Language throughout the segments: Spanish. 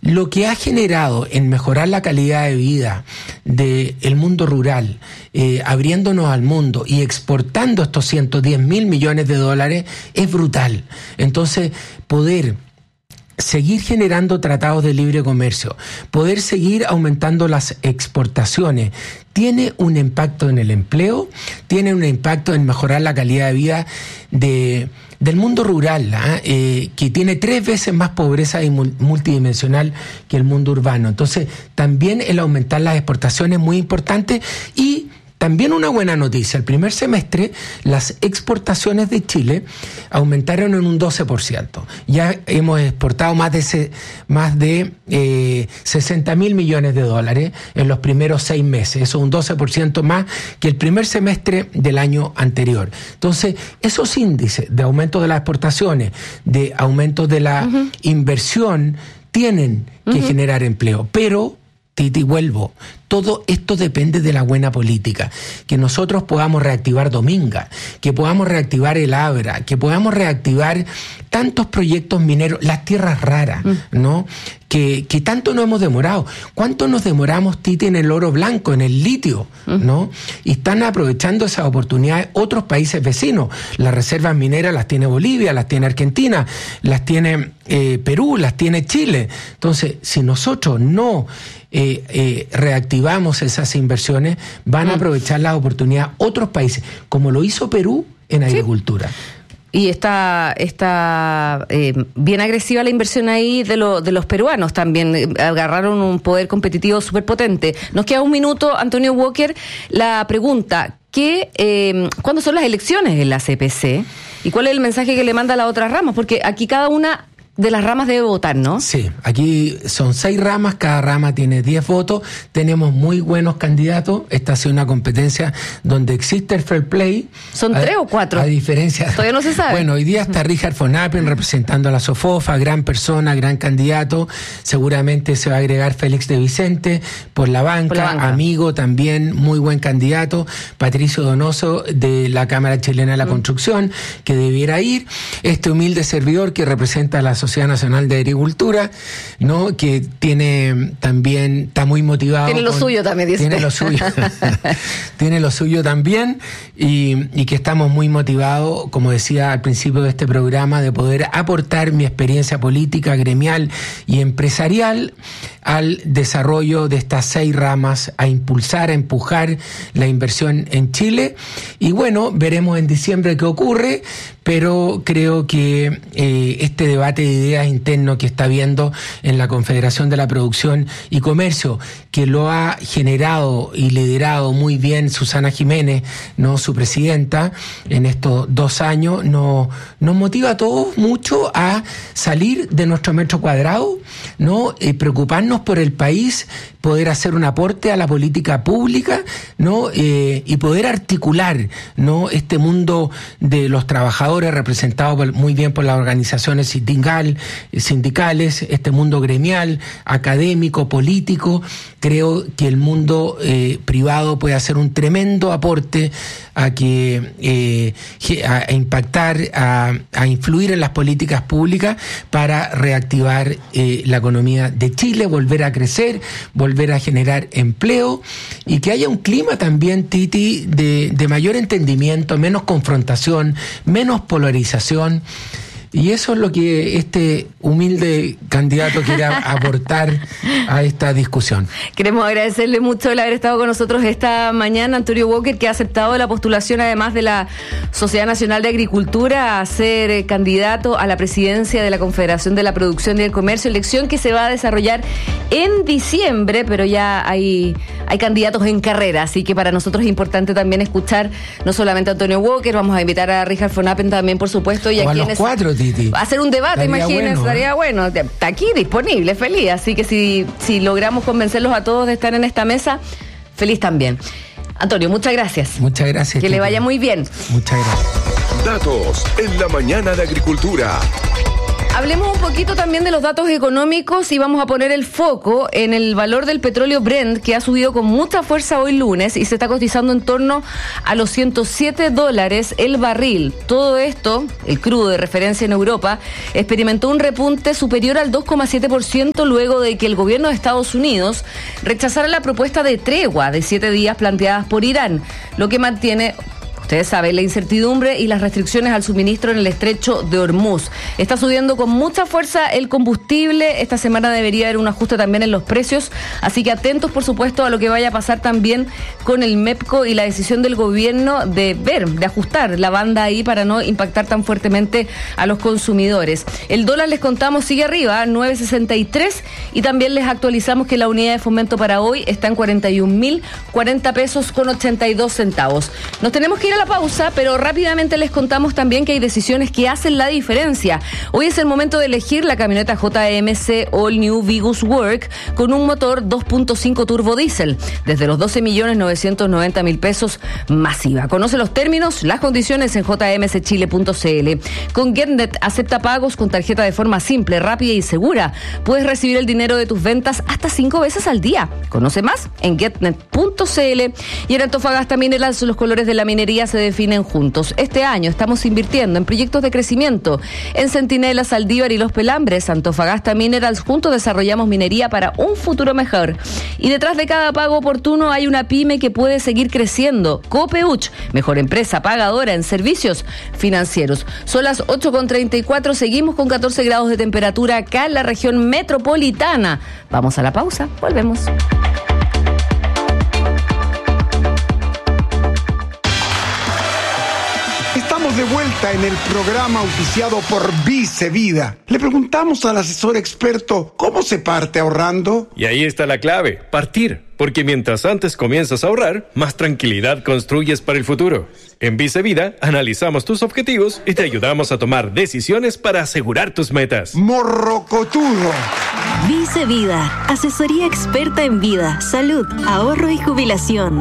lo que ha generado en mejorar la calidad de vida del mundo rural, abriéndonos al mundo y exportando estos 110.000 millones de dólares, es brutal. Entonces, poder seguir generando tratados de libre comercio, poder seguir aumentando las exportaciones, tiene un impacto en el empleo, tiene un impacto en mejorar la calidad de vida del mundo rural, que tiene 3 veces más pobreza y multidimensional que el mundo urbano. Entonces, también el aumentar las exportaciones es muy importante. Y también una buena noticia: el primer semestre las exportaciones de Chile aumentaron en un 12%. Ya hemos exportado más de 60.000 millones de dólares en los primeros 6 meses. Eso es un 12% más que el primer semestre del año anterior. Entonces, esos índices de aumento de las exportaciones, de aumento de la inversión, tienen que generar empleo. Pero, Titi, vuelvo, todo esto depende de la buena política, que nosotros podamos reactivar Dominga, que podamos reactivar el Abra, que podamos reactivar tantos proyectos mineros, las tierras raras, ¿no? Que tanto nos hemos demorado. ¿Cuánto nos demoramos, Titi, en el oro blanco, en el litio, ¿no? Y están aprovechando esas oportunidades otros países vecinos. Las reservas mineras las tiene Bolivia, las tiene Argentina, las tiene Perú, las tiene Chile. Entonces, si nosotros no reactivamos esas inversiones, van a aprovechar las oportunidades otros países, como lo hizo Perú en agricultura. Y está bien agresiva la inversión ahí de los peruanos también. Agarraron un poder competitivo súper potente. Nos queda un minuto, Antonio Walker. La pregunta: ¿cuándo son las elecciones en la CPC? ¿Y cuál es el mensaje que le manda a las otras ramas? Porque aquí cada una de las ramas debe votar, ¿no? Sí, aquí son 6 ramas, cada rama tiene 10 votos, tenemos muy buenos candidatos. Esta ha sido una competencia donde existe el fair play. ¿Son 3 o 4? A diferencia... Todavía no se sabe. Bueno, hoy día está Richard von Appen representando a la SOFOFA, gran persona, gran candidato. Seguramente se va a agregar Félix de Vicente por la banca, amigo también, muy buen candidato. Patricio Donoso de la Cámara Chilena de la Construcción, que debiera ir. Este humilde servidor que representa a la Sociedad Nacional de Agricultura, ¿no? Que tiene también, está muy motivado. Tiene lo suyo también, dice. Tiene lo suyo. Tiene lo suyo también, y que estamos muy motivados, como decía al principio de este programa, de poder aportar mi experiencia política, gremial y empresarial al desarrollo de estas 6 ramas, a impulsar, a empujar la inversión en Chile. Y bueno, veremos en diciembre qué ocurre, pero creo que este debate de ideas interno que está habiendo en la Confederación de la Producción y Comercio, que lo ha generado y liderado muy bien Susana Jiménez, ¿no? Su presidenta, en estos 2 años, nos motiva a todos mucho a salir de nuestro metro cuadrado, ¿no? Preocuparnos por el país, poder hacer un aporte a la política pública, ¿no? Y poder articular, ¿no? Este mundo de los trabajadores representado muy bien por las organizaciones sindicales, este mundo gremial, académico, político. Creo que el mundo privado puede hacer un tremendo aporte a impactar, a influir en las políticas públicas para reactivar la economía de Chile, volver a crecer, volver a generar empleo, y que haya un clima también, Titi, de mayor entendimiento, menos confrontación, menos polarización. Y eso es lo que este humilde candidato quiere aportar a esta discusión. Queremos agradecerle mucho el haber estado con nosotros esta mañana, Antonio Walker, que ha aceptado la postulación, además de la Sociedad Nacional de Agricultura, a ser candidato a la presidencia de la Confederación de la Producción y el Comercio, elección que se va a desarrollar en diciembre, pero ya hay candidatos en carrera, así que para nosotros es importante también escuchar no solamente a Antonio Walker, vamos a invitar a Richard von Appen también, por supuesto, y a quienes... los 4, hacer un debate, imagínense, estaría bueno. Está aquí disponible, feliz. Así que si logramos convencerlos a todos de estar en esta mesa, feliz también. Antonio, muchas gracias. Muchas gracias. Que le vaya muy bien. Muchas gracias. Datos en la mañana de Agricultura. Hablemos un poquito también de los datos económicos y vamos a poner el foco en el valor del petróleo Brent, que ha subido con mucha fuerza hoy lunes y se está cotizando en torno a los $107 el barril. Todo esto, el crudo de referencia en Europa, experimentó un repunte superior al 2,7% luego de que el gobierno de Estados Unidos rechazara la propuesta de tregua de 7 días planteadas por Irán, lo que mantiene... Ustedes saben, la incertidumbre y las restricciones al suministro en el estrecho de Hormuz. Está subiendo con mucha fuerza el combustible. Esta semana debería haber un ajuste también en los precios. Así que atentos, por supuesto, a lo que vaya a pasar también con el MEPCO y la decisión del gobierno de ajustar la banda ahí para no impactar tan fuertemente a los consumidores. El dólar, les contamos, sigue arriba, 9.63. Y también les actualizamos que la unidad de fomento para hoy está en 41.040 pesos con 82 centavos. Nos tenemos que ir a la pausa, pero rápidamente les contamos también que hay decisiones que hacen la diferencia. Hoy es el momento de elegir la camioneta JMC All New Vigus Work con un motor 2.5 turbo diésel desde los 12.990.000 pesos masiva. Conoce los términos, las condiciones en jmschile.cl. Con GetNet acepta pagos con tarjeta de forma simple, rápida y segura. Puedes recibir el dinero de tus ventas hasta 5 veces al día. Conoce más en getnet.cl. Y en Antofagasta Minerals, los colores de la minería se definen juntos. Este año estamos invirtiendo en proyectos de crecimiento. En Centinela, Saldívar y Los Pelambres, Antofagasta Minerals, juntos desarrollamos minería para un futuro mejor. Y detrás de cada pago oportuno hay una pyme que puede seguir creciendo. Copeuch, mejor empresa pagadora en servicios financieros. Son las 8:34, seguimos con 14 grados de temperatura acá en la región metropolitana. Vamos a la pausa, volvemos. Estamos de vuelta en el programa auspiciado por Vice Vida. Le preguntamos al asesor experto cómo se parte ahorrando. Y ahí está la clave, partir. Porque mientras antes comienzas a ahorrar, más tranquilidad construyes para el futuro. En Vice Vida analizamos tus objetivos y te ayudamos a tomar decisiones para asegurar tus metas. Morrocotudo. Vice Vida, asesoría experta en vida, salud, ahorro y jubilación.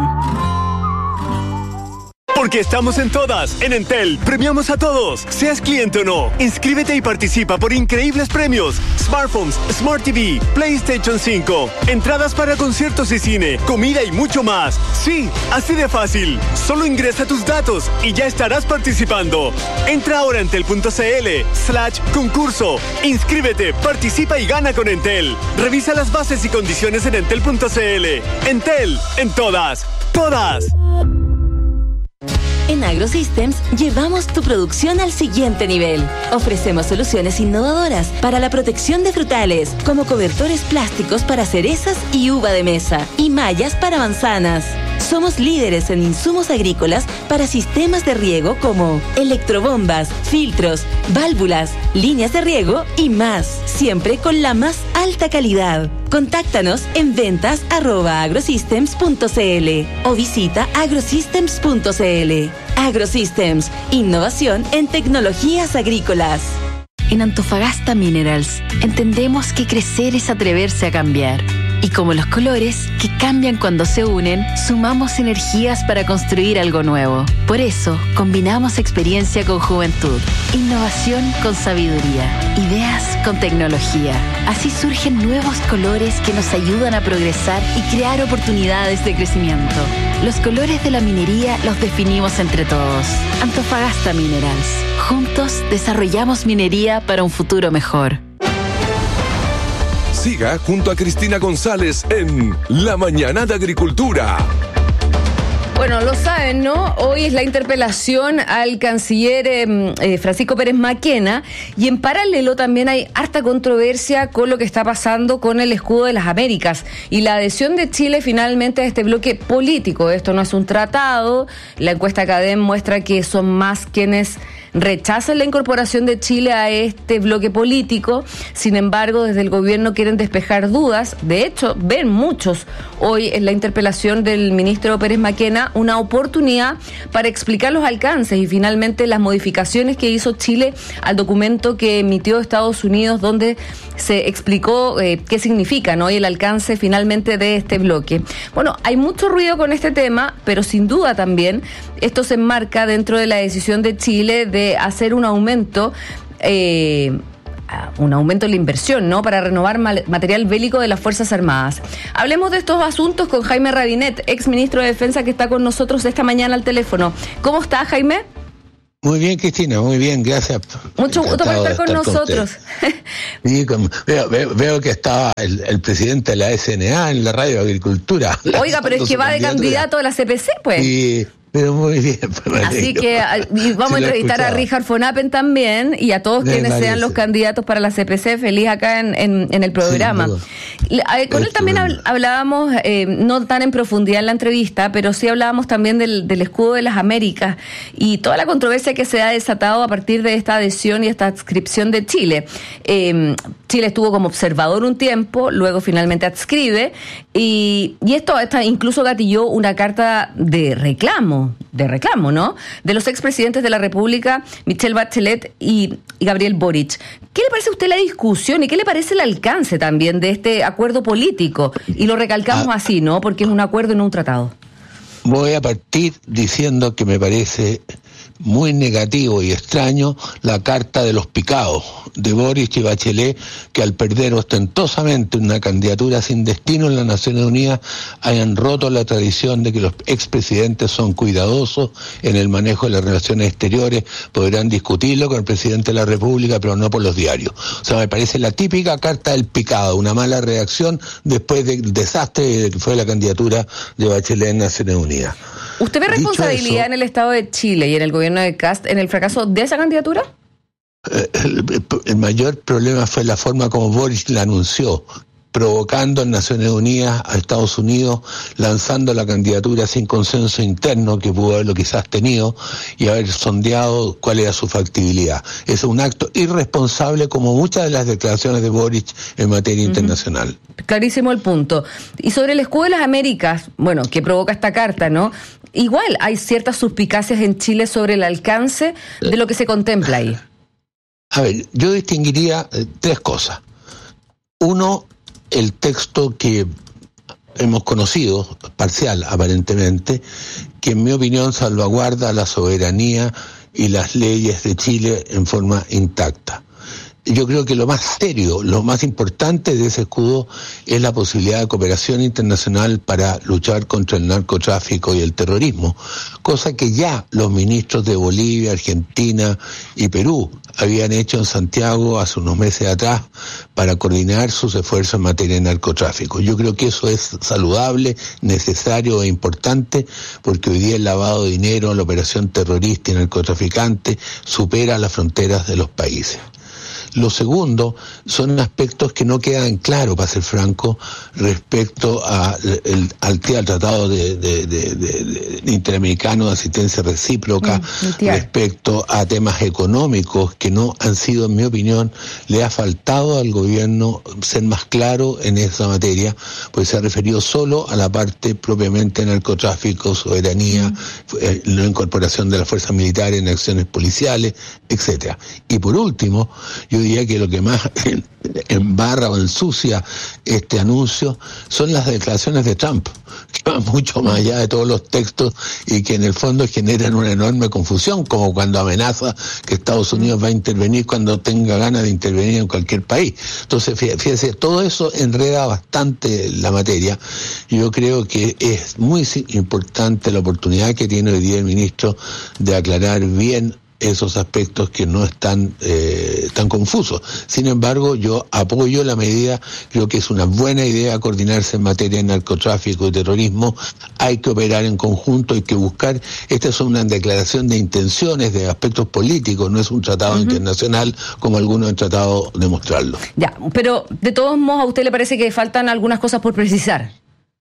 Porque estamos en todas. En Entel premiamos a todos, seas cliente o no. Inscríbete y participa por increíbles premios: smartphones, Smart TV, PlayStation 5, entradas para conciertos y cine, comida y mucho más. Sí, así de fácil. Solo ingresa tus datos y ya estarás participando. Entra ahora a entel.cl/concurso. Inscríbete, participa y gana con Entel. Revisa las bases y condiciones en entel.cl. Entel, en todas. ¡Todas! En AgroSystems llevamos tu producción al siguiente nivel. Ofrecemos soluciones innovadoras para la protección de frutales, como cobertores plásticos para cerezas y uva de mesa, y mallas para manzanas. Somos líderes en insumos agrícolas para sistemas de riego como electrobombas, filtros, válvulas, líneas de riego y más, siempre con la más alta calidad. Contáctanos en ventas@agrosystems.cl o visita agrosystems.cl. AgroSystems, innovación en tecnologías agrícolas. En Antofagasta Minerals entendemos que crecer es atreverse a cambiar. Y como los colores, que cambian cuando se unen, sumamos energías para construir algo nuevo. Por eso, combinamos experiencia con juventud, innovación con sabiduría, ideas con tecnología. Así surgen nuevos colores que nos ayudan a progresar y crear oportunidades de crecimiento. Los colores de la minería los definimos entre todos. Antofagasta Minerals. Juntos desarrollamos minería para un futuro mejor. Siga junto a Cristina González en La Mañana de Agricultura. Bueno, lo saben, ¿no? Hoy es la interpelación al canciller Francisco Pérez Maquena, y en paralelo también hay harta controversia con lo que está pasando con el escudo de las Américas y la adhesión de Chile finalmente a este bloque político. Esto no es un tratado. La encuesta CADEM muestra que son más quienes rechazan la incorporación de Chile a este bloque político. Sin embargo, desde el gobierno quieren despejar dudas. De hecho, ven muchos hoy en la interpelación del ministro Pérez Maquena una oportunidad para explicar los alcances y finalmente las modificaciones que hizo Chile al documento que emitió Estados Unidos, donde se explicó qué significa, ¿no?, y el alcance finalmente de este bloque. Bueno, hay mucho ruido con este tema, pero sin duda también esto se enmarca dentro de la decisión de Chile de hacer un aumento un aumento en la inversión, ¿no?, para renovar material bélico de las Fuerzas Armadas. Hablemos de estos asuntos con Jaime Rabinet, ex ministro de Defensa, que está con nosotros esta mañana al teléfono. ¿Cómo está, Jaime? Muy bien, Cristina, muy bien, gracias. Mucho gusto por estar con nosotros. Sí, veo que estaba el presidente de la SNA en la radio de Agricultura. Oiga, pero es que va de candidato a la CPC, pues. Sí. Pero muy bien. Así que vamos a entrevistar a Richard von Appen también y a todos quienes sean los candidatos para la CPC. Feliz acá en el programa. Con él también hablábamos, no tan en profundidad en la entrevista, pero sí hablábamos también del escudo de las Américas y toda la controversia que se ha desatado a partir de esta adhesión y esta adscripción de Chile. Chile estuvo como observador un tiempo, luego finalmente adscribe y esto incluso gatilló una carta de reclamo, ¿no?, de los expresidentes de la República, Michelle Bachelet y Gabriel Boric. ¿Qué le parece a usted la discusión y qué le parece el alcance también de este acuerdo político? Y lo recalcamos así, ¿no?, porque es un acuerdo y no un tratado. Voy a partir diciendo que me parece muy negativo y extraño la carta de los picados de Boric y Bachelet, que al perder ostentosamente una candidatura sin destino en las Naciones Unidas hayan roto la tradición de que los expresidentes son cuidadosos en el manejo de las relaciones exteriores. Podrán discutirlo con el presidente de la República, pero no por los diarios. O sea, me parece la típica carta del picado, una mala reacción después del desastre que fue la candidatura de Bachelet en Naciones Unidas. ¿Usted ve responsabilidad en el Estado de Chile y en el gobierno de Kast en el fracaso de esa candidatura? El mayor problema fue la forma como Boric la anunció, provocando en Naciones Unidas a Estados Unidos, lanzando la candidatura sin consenso interno que pudo haberlo quizás tenido y haber sondeado cuál era su factibilidad. Es un acto irresponsable, como muchas de las declaraciones de Boric en materia internacional. Clarísimo el punto. Y sobre el escudo de las Américas, bueno, que provoca esta carta, ¿no? Igual hay ciertas suspicacias en Chile sobre el alcance de lo que se contempla ahí. A ver, yo distinguiría tres cosas. Uno, el texto que hemos conocido, parcial aparentemente, que en mi opinión salvaguarda la soberanía y las leyes de Chile en forma intacta. Yo creo que lo más serio, lo más importante de ese escudo es la posibilidad de cooperación internacional para luchar contra el narcotráfico y el terrorismo, cosa que ya los ministros de Bolivia, Argentina y Perú habían hecho en Santiago hace unos meses atrás para coordinar sus esfuerzos en materia de narcotráfico. Yo creo que eso es saludable, necesario e importante, porque hoy día el lavado de dinero, la operación terrorista y narcotraficante supera las fronteras de los países. Lo segundo son aspectos que no quedan claros, para ser franco, respecto al Tratado de Interamericano de Asistencia Recíproca, respecto a temas económicos que no han sido, en mi opinión, le ha faltado al gobierno ser más claro en esa materia, pues se ha referido solo a la parte propiamente narcotráfico, soberanía, la incorporación de las fuerzas militares en acciones policiales, etcétera. Y por último, yo diría que lo que más embarra o ensucia este anuncio son las declaraciones de Trump, que van mucho más allá de todos los textos y que en el fondo generan una enorme confusión, como cuando amenaza que Estados Unidos va a intervenir cuando tenga ganas de intervenir en cualquier país. Entonces, fíjese, todo eso enreda bastante la materia. Yo creo que es muy importante la oportunidad que tiene hoy día el ministro de aclarar bien esos aspectos que no están tan confusos. Sin embargo, yo apoyo la medida, creo que es una buena idea coordinarse en materia de narcotráfico y terrorismo, hay que operar en conjunto, hay que buscar, esta es una declaración de intenciones, de aspectos políticos, no es un tratado internacional como algunos han tratado de mostrarlo. Ya, pero de todos modos, ¿a usted le parece que faltan algunas cosas por precisar?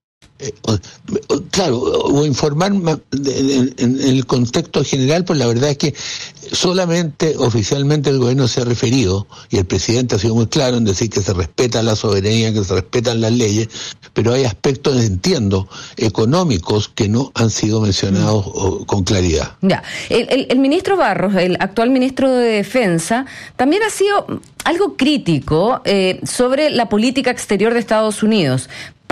Claro, o informar en el contexto general, pues la verdad es que solamente oficialmente el gobierno se ha referido, y el presidente ha sido muy claro en decir que se respeta la soberanía, que se respetan las leyes, pero hay aspectos, entiendo, económicos que no han sido mencionados con claridad. Ya, el ministro Barros, el actual ministro de Defensa, también ha sido algo crítico sobre la política exterior de Estados Unidos.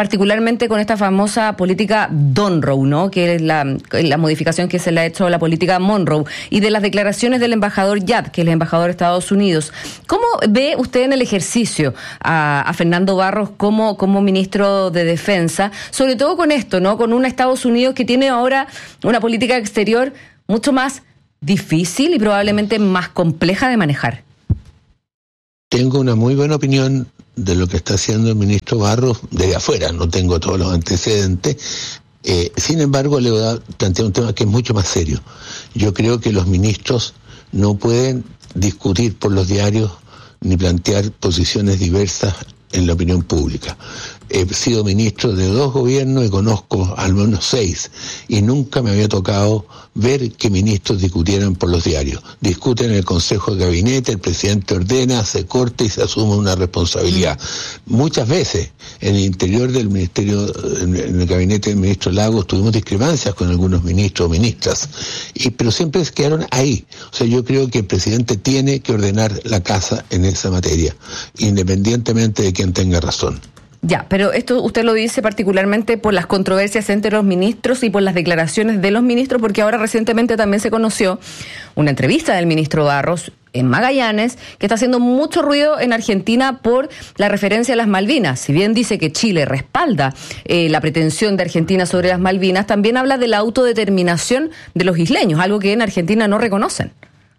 particularmente con esta famosa política Donroe, ¿no? Que es la modificación que se le ha hecho a la política Monroe, y de las declaraciones del embajador Yad, que es el embajador de Estados Unidos. ¿Cómo ve usted en el ejercicio a Fernando Barros como ministro de Defensa, sobre todo con esto, ¿no? Con un Estados Unidos que tiene ahora una política exterior mucho más difícil y probablemente más compleja de manejar? Tengo una muy buena opinión de lo que está haciendo el ministro Barros desde afuera, no tengo todos los antecedentes. Sin embargo, le voy a plantear un tema que es mucho más serio. Yo creo que los ministros no pueden discutir por los diarios ni plantear posiciones diversas en la opinión pública. He sido ministro de 2 gobiernos y conozco al menos 6, y nunca me había tocado ver que ministros discutieran por los diarios. Discuten en el Consejo de Gabinete, el presidente ordena, se corta y se asume una responsabilidad. Muchas veces en el interior del ministerio, en el gabinete del ministro Lagos, tuvimos discrepancias con algunos ministros o ministras, pero siempre se quedaron ahí. O sea, yo creo que el presidente tiene que ordenar la casa en esa materia, independientemente de quién tenga razón. Ya, pero esto usted lo dice particularmente por las controversias entre los ministros y por las declaraciones de los ministros, porque ahora recientemente también se conoció una entrevista del ministro Barros en Magallanes, que está haciendo mucho ruido en Argentina por la referencia a las Malvinas. Si bien dice que Chile respalda la pretensión de Argentina sobre las Malvinas, también habla de la autodeterminación de los isleños, algo que en Argentina no reconocen.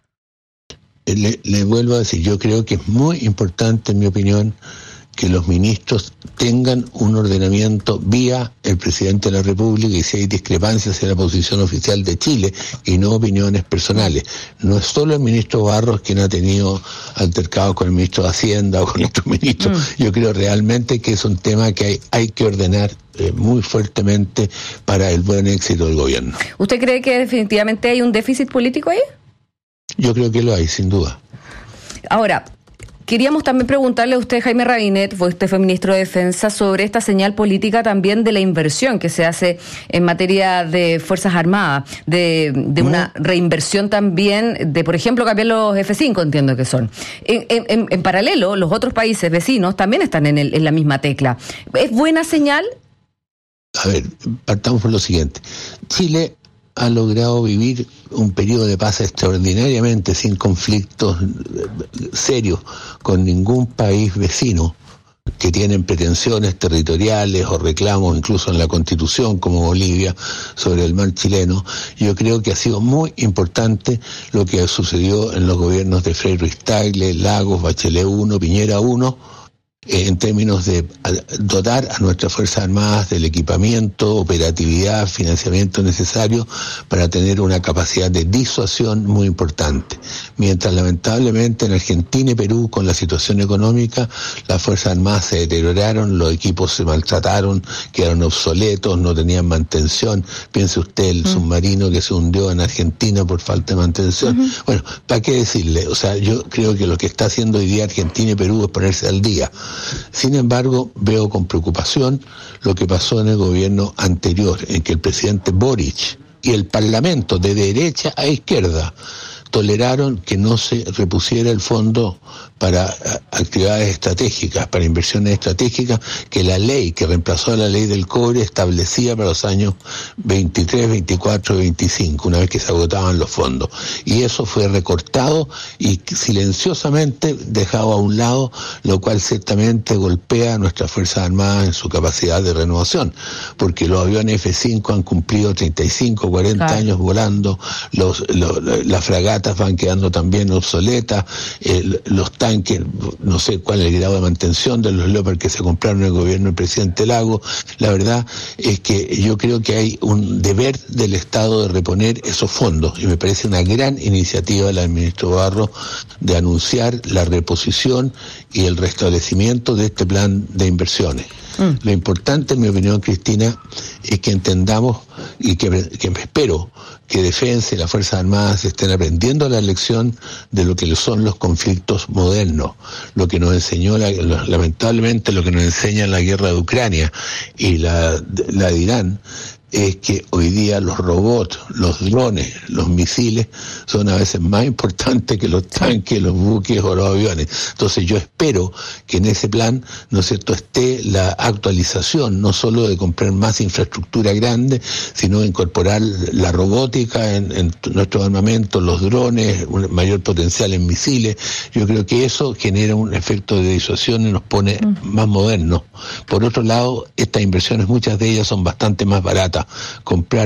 Le vuelvo a decir, yo creo que es muy importante, en mi opinión, que los ministros tengan un ordenamiento vía el presidente de la República, y si hay discrepancias en la posición oficial de Chile y no opiniones personales. No es solo el ministro Barros quien ha tenido altercados con el ministro de Hacienda o con otros ministros. Yo creo realmente que es un tema que hay que ordenar muy fuertemente para el buen éxito del gobierno. ¿Usted cree que definitivamente hay un déficit político ahí? Yo creo que lo hay, sin duda. Ahora, queríamos también preguntarle a usted, Jaime Rabinet, usted fue ministro de Defensa, sobre esta señal política también de la inversión que se hace en materia de Fuerzas Armadas, de una reinversión también de, por ejemplo, cambiar los F-5, entiendo que son. En paralelo, los otros países vecinos también están en la misma tecla. ¿Es buena señal? A ver, partamos por lo siguiente. Chile ha logrado vivir un periodo de paz extraordinariamente sin conflictos serios con ningún país vecino que tienen pretensiones territoriales o reclamos incluso en la Constitución, como Bolivia, sobre el mar chileno. Yo creo que ha sido muy importante lo que sucedió en los gobiernos de Frei Ruiz-Tagle, Lagos, Bachelet 1, Piñera 1, en términos de dotar a nuestras Fuerzas Armadas del equipamiento, operatividad, financiamiento necesario para tener una capacidad de disuasión muy importante. Mientras lamentablemente en Argentina y Perú, con la situación económica, las Fuerzas Armadas se deterioraron, los equipos se maltrataron, quedaron obsoletos, no tenían mantención. Piense usted el submarino que se hundió en Argentina por falta de mantención. Bueno, ¿para qué decirle? O sea, yo creo que lo que está haciendo hoy día Argentina y Perú es ponerse al día. Sin embargo, veo con preocupación lo que pasó en el gobierno anterior, en que el presidente Boric y el Parlamento, de derecha a izquierda, toleraron que no se repusiera el fondo para actividades estratégicas, para inversiones estratégicas, que la ley que reemplazó a la ley del cobre establecía para los años 23, 24 y 25, una vez que se agotaban los fondos. Y eso fue recortado y silenciosamente dejado a un lado, lo cual ciertamente golpea a nuestras Fuerzas Armadas en su capacidad de renovación, porque los aviones F-5 han cumplido 35, 40 años volando, las fragatas van quedando también obsoletas, los tanques, no sé cuál es el grado de mantención de los Leopard que se compraron en el gobierno del presidente Lago. La verdad es que yo creo que hay un deber del Estado de reponer esos fondos, y me parece una gran iniciativa la del ministro Barros de anunciar la reposición y el restablecimiento de este plan de inversiones. Lo importante, en mi opinión, Cristina, es que entendamos y que espero que Defensa y las Fuerzas Armadas estén aprendiendo la lección de lo que son los conflictos modernos, lo que nos enseñó lamentablemente lo que nos enseña la guerra de Ucrania y la de Irán, es que hoy día los robots, los drones, los misiles son a veces más importantes que los tanques, los buques o los aviones. Entonces yo espero que en ese plan, ¿no es cierto?, esté la actualización, no solo de comprar más infraestructura grande, sino de incorporar la robótica en nuestros armamentos, los drones, un mayor potencial en misiles. Yo creo que eso genera un efecto de disuasión y nos pone más modernos. Por otro lado, estas inversiones, muchas de ellas son bastante más baratas. Comprar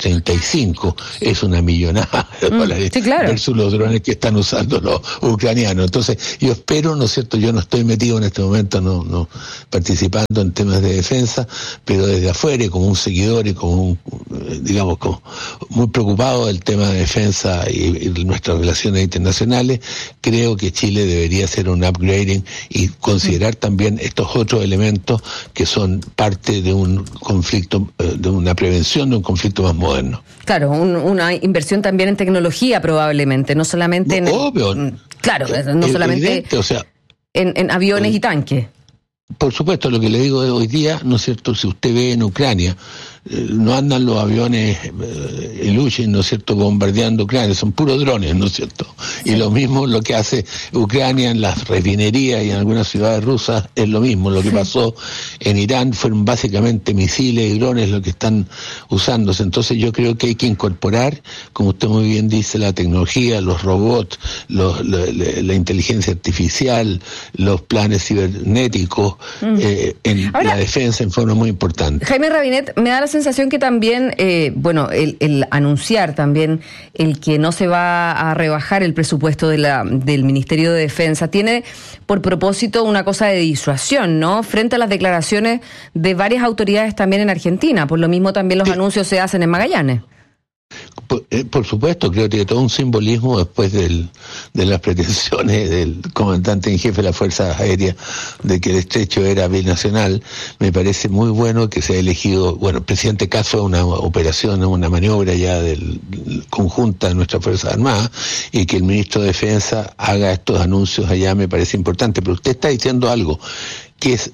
F-35 es una millonada de dólares, sí, claro, versus los drones que están usando los ucranianos. Entonces, yo espero, ¿no es cierto?, yo no estoy metido en este momento, no participando en temas de defensa, pero desde afuera, y como un seguidor y como como muy preocupado del tema de defensa y nuestras relaciones internacionales, creo que Chile debería hacer un upgrading y considerar también estos otros elementos que son parte de un conflicto, de una prevención de un conflicto más moderno. Claro, una inversión también en tecnología probablemente, no solamente obvio. Claro, no solamente evidente, o sea, en aviones y tanques. Por supuesto, lo que le digo de hoy día, ¿no es cierto?, si usted ve en Ucrania, no andan los aviones Ilyushin, ¿no es cierto?, bombardeando Ucrania, son puros drones, ¿no es cierto? Y lo mismo lo que hace Ucrania en las refinerías y en algunas ciudades rusas es lo mismo. Lo que pasó en Irán fueron básicamente misiles y drones lo que están usándose. Entonces yo creo que hay que incorporar, como usted muy bien dice, la tecnología, los robots, la inteligencia artificial, los planes cibernéticos en la defensa en forma muy importante. Jaime Rabinet, me da la sensación que también, el anunciar también el que no se va a rebajar el presupuesto del Ministerio de Defensa tiene por propósito una cosa de disuasión, ¿no? Frente a las declaraciones de varias autoridades también en Argentina. Por lo mismo también los anuncios se hacen en Magallanes. Por supuesto, creo que tiene todo un simbolismo después de las pretensiones del comandante en jefe de las Fuerzas Aéreas de que el estrecho era binacional. Me parece muy bueno que se haya elegido, el presidente Caso, una operación, una maniobra ya conjunta de nuestras Fuerzas Armadas, y que el ministro de Defensa haga estos anuncios allá me parece importante. Pero usted está diciendo algo que es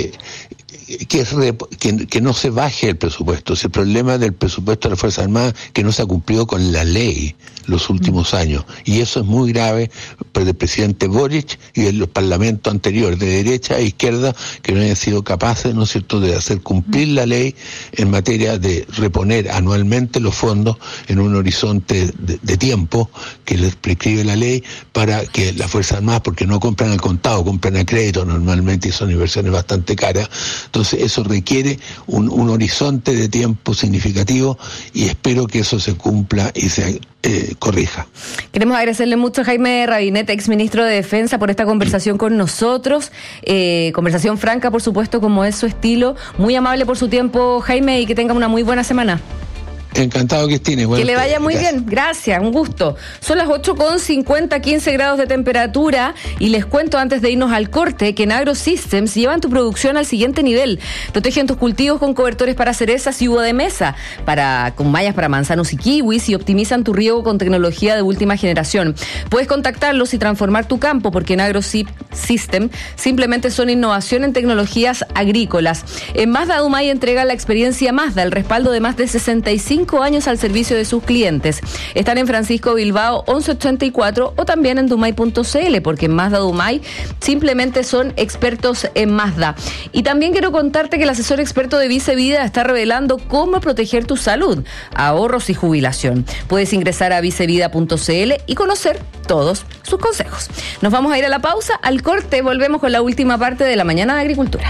que no se baje el presupuesto. El problema del presupuesto de las Fuerzas Armadas que no se ha cumplido con la ley los últimos años, y eso es muy grave por el presidente Boric y de los parlamentos anteriores de derecha e izquierda, que no hayan sido capaces, ¿no es cierto?, de hacer cumplir la ley en materia de reponer anualmente los fondos en un horizonte de tiempo que les prescribe la ley, para que las Fuerzas Armadas, porque no compran al contado, compran a crédito normalmente, y son inversiones bastante caras. Entonces eso requiere un horizonte de tiempo significativo, y espero que eso se cumpla y se corrija. Queremos agradecerle mucho a Jaime Rabinet, exministro de Defensa, por esta conversación con nosotros. Conversación franca, por supuesto, como es su estilo. Muy amable por su tiempo, Jaime, y que tenga una muy buena semana. Encantado, Cristina. Que le vaya muy bien. Gracias, un gusto. Son las 8:50, 15 grados de temperatura, y les cuento antes de irnos al corte que en AgroSystems llevan tu producción al siguiente nivel. Protegen tus cultivos con cobertores para cerezas y uva de mesa, con mallas para manzanos y kiwis, y optimizan tu riego con tecnología de última generación. Puedes contactarlos y transformar tu campo, porque en AgroSystems simplemente son innovación en tecnologías agrícolas. En Mazda Dumay entrega la experiencia Mazda, el respaldo de más de 65 años al servicio de sus clientes. Están en Francisco Bilbao 1184 o también en dumay.cl, porque en Mazda Dumay simplemente son expertos en Mazda. Y también quiero contarte que el asesor experto de Vice Vida está revelando cómo proteger tu salud, ahorros y jubilación. Puedes ingresar a vicevida.cl y conocer todos sus consejos. Nos vamos a ir a la pausa, al corte, volvemos con la última parte de La Mañana de Agricultura.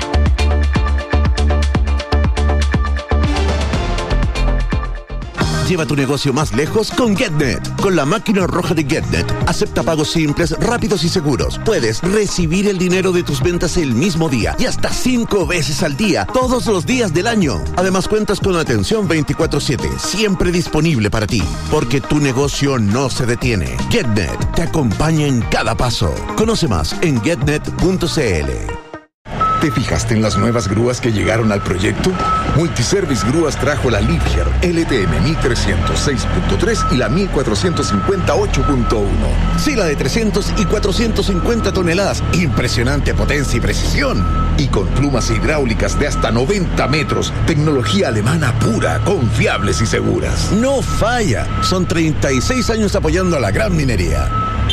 Lleva tu negocio más lejos con GetNet. Con la máquina roja de GetNet, acepta pagos simples, rápidos y seguros. Puedes recibir el dinero de tus ventas el mismo día y hasta 5 veces al día, todos los días del año. Además, cuentas con atención 24/7, siempre disponible para ti, porque tu negocio no se detiene. GetNet te acompaña en cada paso. Conoce más en getnet.cl. ¿Te fijaste en las nuevas grúas que llegaron al proyecto? Multiservice Grúas trajo la Liebherr LTM 1306.3 y la 1458.1. Sí, la de 300 y 450 toneladas. Impresionante potencia y precisión. Y con plumas hidráulicas de hasta 90 metros. Tecnología alemana pura, confiables y seguras. No falla. Son 36 años apoyando a la gran minería.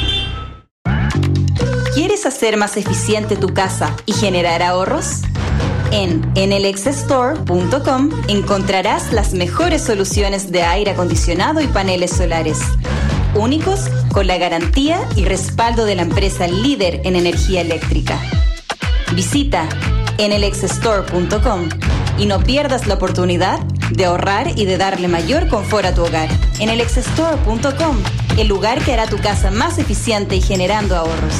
¿Quieres hacer más eficiente tu casa y generar ahorros? En enelexstore.com encontrarás las mejores soluciones de aire acondicionado y paneles solares, únicos con la garantía y respaldo de la empresa líder en energía eléctrica. Visita enelexstore.com y no pierdas la oportunidad de ahorrar y de darle mayor confort a tu hogar. enelexstore.com, el lugar que hará tu casa más eficiente y generando ahorros.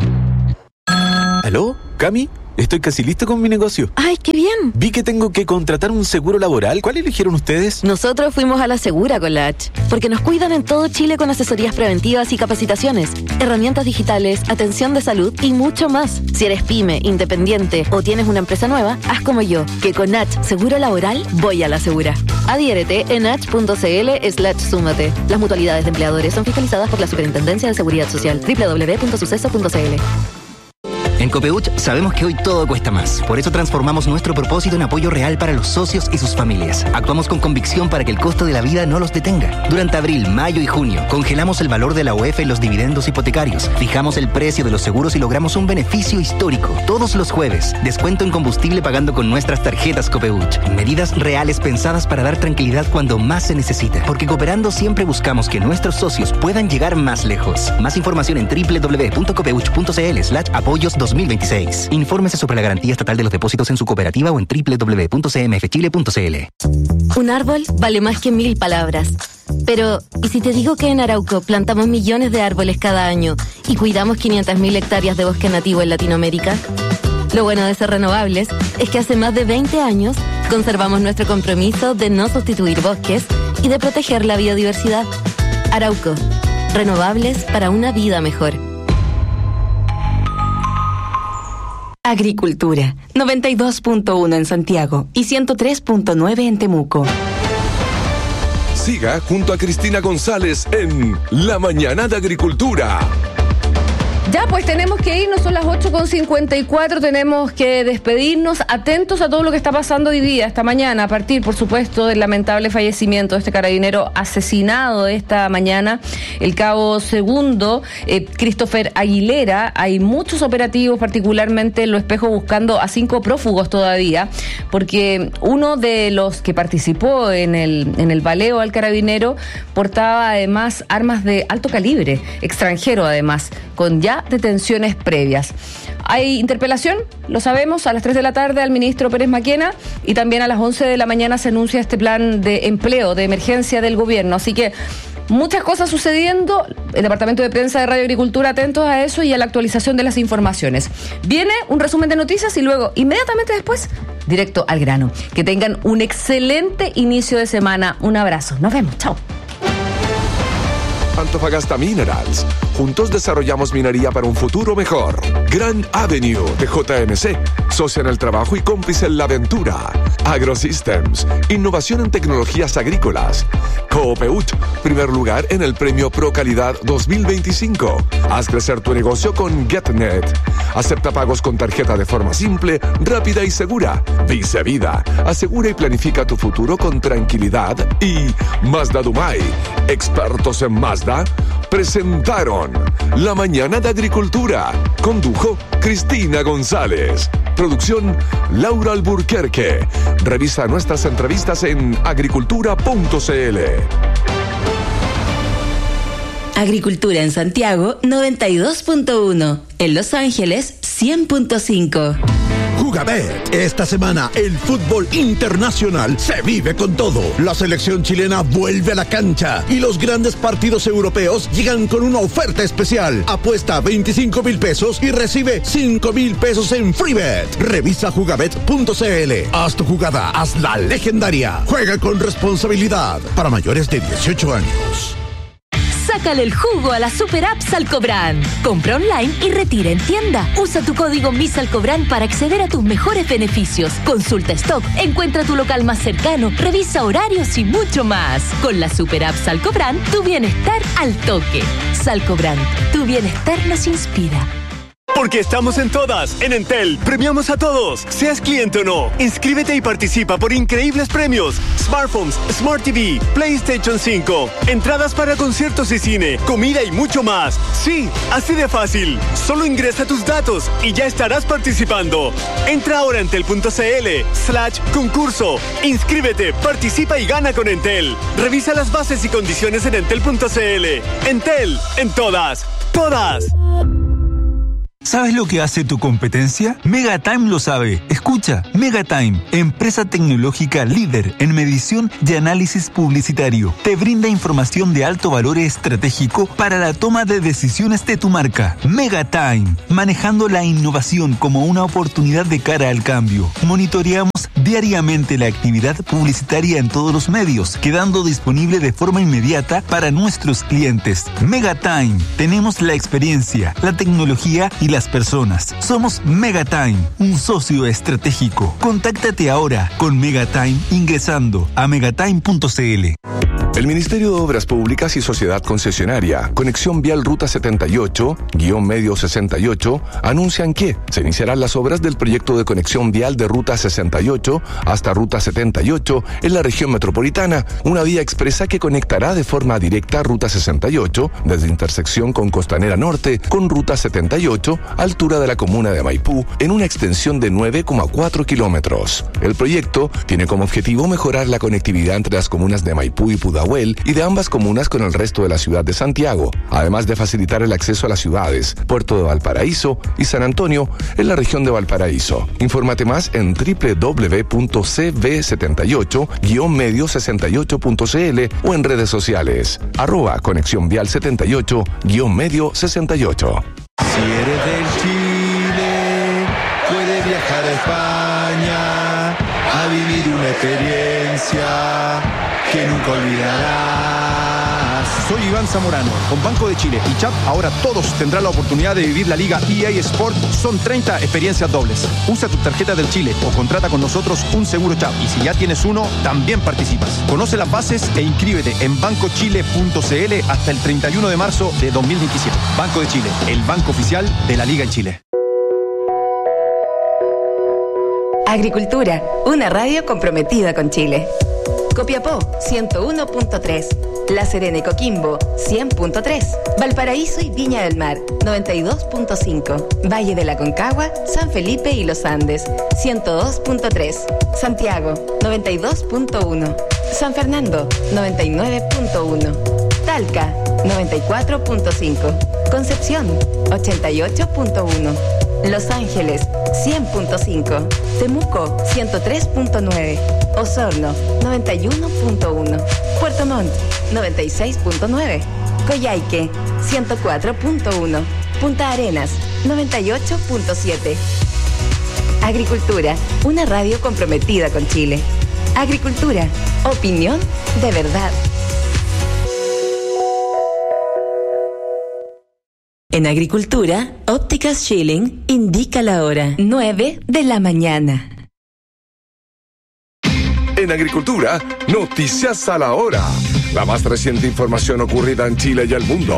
¿Aló, Cami? Estoy casi listo con mi negocio. ¡Ay, qué bien! Vi que tengo que contratar un seguro laboral. ¿Cuál eligieron ustedes? Nosotros fuimos a la Segura con la H, porque nos cuidan en todo Chile con asesorías preventivas y capacitaciones, herramientas digitales, atención de salud y mucho más. Si eres pyme, independiente o tienes una empresa nueva, haz como yo, que con H Seguro Laboral voy a la Segura. Adhiérete en h.cl/súmate. Las mutualidades de empleadores son fiscalizadas por la Superintendencia de Seguridad Social. www.suceso.cl. En Copeuch sabemos que hoy todo cuesta más. Por eso transformamos nuestro propósito en apoyo real para los socios y sus familias. Actuamos con convicción para que el costo de la vida no los detenga. Durante abril, mayo y junio, congelamos el valor de la UEF en los dividendos hipotecarios. Fijamos el precio de los seguros y logramos un beneficio histórico. Todos los jueves, descuento en combustible pagando con nuestras tarjetas Copeuch. Medidas reales pensadas para dar tranquilidad cuando más se necesita. Porque cooperando siempre buscamos que nuestros socios puedan llegar más lejos. Más información en www.copeuch.cl/apoyos 2026. Infórmese sobre la garantía estatal de los depósitos en su cooperativa o en www.cmfchile.cl. Un árbol vale más que 1000 palabras. Pero, ¿y si te digo que en Arauco plantamos millones de árboles cada año y cuidamos 500.000 hectáreas de bosque nativo en Latinoamérica? Lo bueno de ser renovables es que hace más de 20 años conservamos nuestro compromiso de no sustituir bosques y de proteger la biodiversidad. Arauco, renovables para una vida mejor. Agricultura, 92.1 en Santiago y 103.9 en Temuco. Siga junto a Cristina González en La Mañana de Agricultura. Ya, pues tenemos que irnos, son las 8:54, tenemos que despedirnos, atentos a todo lo que está pasando hoy día, esta mañana, a partir, por supuesto, del lamentable fallecimiento de este carabinero asesinado esta mañana, el cabo segundo, Christopher Aguilera. Hay muchos operativos, particularmente en Lo Espejo, buscando a 5 prófugos todavía, porque uno de los que participó en el baleo al carabinero portaba además armas de alto calibre, extranjero además, con ya detenciones previas. Hay interpelación, lo sabemos, a las 3 de la tarde al ministro Pérez Maquena, y también a las 11 de la mañana se anuncia este plan de empleo, de emergencia del gobierno. Así que muchas cosas sucediendo. El Departamento de Prensa de Radio Agricultura atentos a eso y a la actualización de las informaciones. Viene un resumen de noticias y luego, inmediatamente después, directo al grano. Que tengan un excelente inicio de semana. Un abrazo. Nos vemos. Chao. Antofagasta Minerals. Juntos desarrollamos minería para un futuro mejor. Grand Avenue de JMC. Socia en el trabajo y cómplice en la aventura. AgroSystems. Innovación en tecnologías agrícolas. Copeuch. Primer lugar en el premio Pro Calidad 2025. Haz crecer tu negocio con GetNet. Acepta pagos con tarjeta de forma simple, rápida y segura. Vice Vida. Asegura y planifica tu futuro con tranquilidad. Y Mazda Dumay. Expertos en Mazda presentaron La Mañana de Agricultura. Condujo Cristina González. Producción Laura Alburquerque. Revisa nuestras entrevistas en agricultura.cl. Agricultura en Santiago, 92.1. En Los Ángeles, 100.5. Jugabet. Esta semana el fútbol internacional se vive con todo. La selección chilena vuelve a la cancha y los grandes partidos europeos llegan con una oferta especial. Apuesta 25,000 pesos y recibe 5,000 pesos en FreeBet. Revisa jugabet.cl. Haz tu jugada, hazla legendaria. Juega con responsabilidad. Para mayores de 18 años. Sácale el jugo a la super app Salcobrand. Compra online y retira en tienda. Usa tu código MISALCOBRAND para acceder a tus mejores beneficios. Consulta stock, encuentra tu local más cercano, revisa horarios y mucho más. Con la super app Salcobrand, tu bienestar al toque. Salcobrand, tu bienestar nos inspira. Porque estamos en todas. En Entel, premiamos a todos. Seas cliente o no. Inscríbete y participa por increíbles premios. Smartphones, Smart TV, PlayStation 5, entradas para conciertos y cine, comida y mucho más. Sí, así de fácil. Solo ingresa tus datos y ya estarás participando. Entra ahora a entel.cl/concurso. Inscríbete, participa y gana con Entel. Revisa las bases y condiciones en entel.cl. Entel, en todas. ¡Todas! ¿Sabes lo que hace tu competencia? Megatime lo sabe. Escucha, Megatime, empresa tecnológica líder en medición y análisis publicitario. Te brinda información de alto valor estratégico para la toma de decisiones de tu marca. Megatime, manejando la innovación como una oportunidad de cara al cambio. Monitoreamos diariamente la actividad publicitaria en todos los medios, quedando disponible de forma inmediata para nuestros clientes. Megatime, tenemos la experiencia, la tecnología y las personas. Somos Megatime, un socio estratégico. Contáctate ahora con Megatime ingresando a megatime.cl. El Ministerio de Obras Públicas y Sociedad Concesionaria, Conexión Vial Ruta 78-Medio 68, anuncian que se iniciarán las obras del proyecto de conexión vial de Ruta 68 hasta Ruta 78 en la región metropolitana, una vía expresa que conectará de forma directa Ruta 68 desde intersección con Costanera Norte con Ruta 78, altura de la comuna de Maipú, en una extensión de 9,4 kilómetros. El proyecto tiene como objetivo mejorar la conectividad entre las comunas de Maipú y Pudahuel y de ambas comunas con el resto de la ciudad de Santiago, además de facilitar el acceso a las ciudades Puerto de Valparaíso y San Antonio en la región de Valparaíso. Infórmate más en www.cv78-medio68.cl o en redes sociales @Conexión Vial 78-Medio 68. Si eres del Chile, puedes viajar a España a vivir una experiencia que nunca olvidarás. Soy Iván Zamorano. Con Banco de Chile y CHAP, ahora todos tendrán la oportunidad de vivir la Liga EA Sport. Son 30 experiencias dobles. Usa tu tarjeta del Chile o contrata con nosotros un seguro CHAP. Y si ya tienes uno, también participas. Conoce las bases e inscríbete en bancochile.cl hasta el 31 de marzo de 2027. Banco de Chile, el banco oficial de la Liga en Chile. Agricultura, una radio comprometida con Chile. Copiapó, 101.3. La Serena y Coquimbo, 100.3. Valparaíso y Viña del Mar, 92.5. Valle de la Concagua, San Felipe y Los Andes, 102.3. Santiago, 92.1. San Fernando, 99.1. Talca, 94.5. Concepción, 88.1. Los Ángeles, 100.5. Temuco, 103.9. Osorno, 91.1. Puerto Montt, 96.9. Coyhaique, 104.1. Punta Arenas, 98.7. Agricultura, una radio comprometida con Chile. Agricultura, opinión de verdad. En Agricultura, Ópticas Schilling indica la hora 9 de la mañana. En Agricultura, noticias a la hora. La más reciente información ocurrida en Chile y el mundo.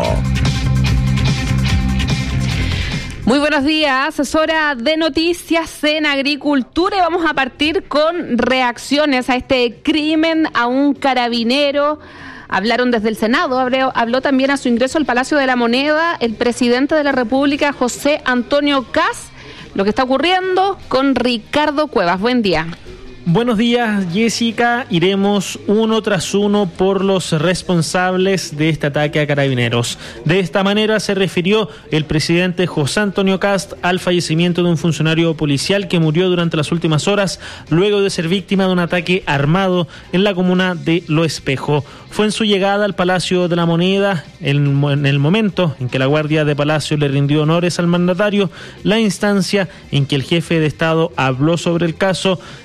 Muy buenos días, es hora de noticias en Agricultura y vamos a partir con reacciones a este crimen a un carabinero. Hablaron desde el Senado, habló también a su ingreso al Palacio de la Moneda el presidente de la República, José Antonio Kast, lo que está ocurriendo con Ricardo Cuevas. Buen día. Buenos días, Jessica. Iremos uno tras uno por los responsables de este ataque a carabineros. De esta manera se refirió el presidente José Antonio Kast al fallecimiento de un funcionario policial que murió durante las últimas horas luego de ser víctima de un ataque armado en la comuna de Lo Espejo. Fue en su llegada al Palacio de la Moneda, en el momento en que la Guardia de Palacio le rindió honores al mandatario, la instancia en que el jefe de Estado habló sobre el caso, le transmitió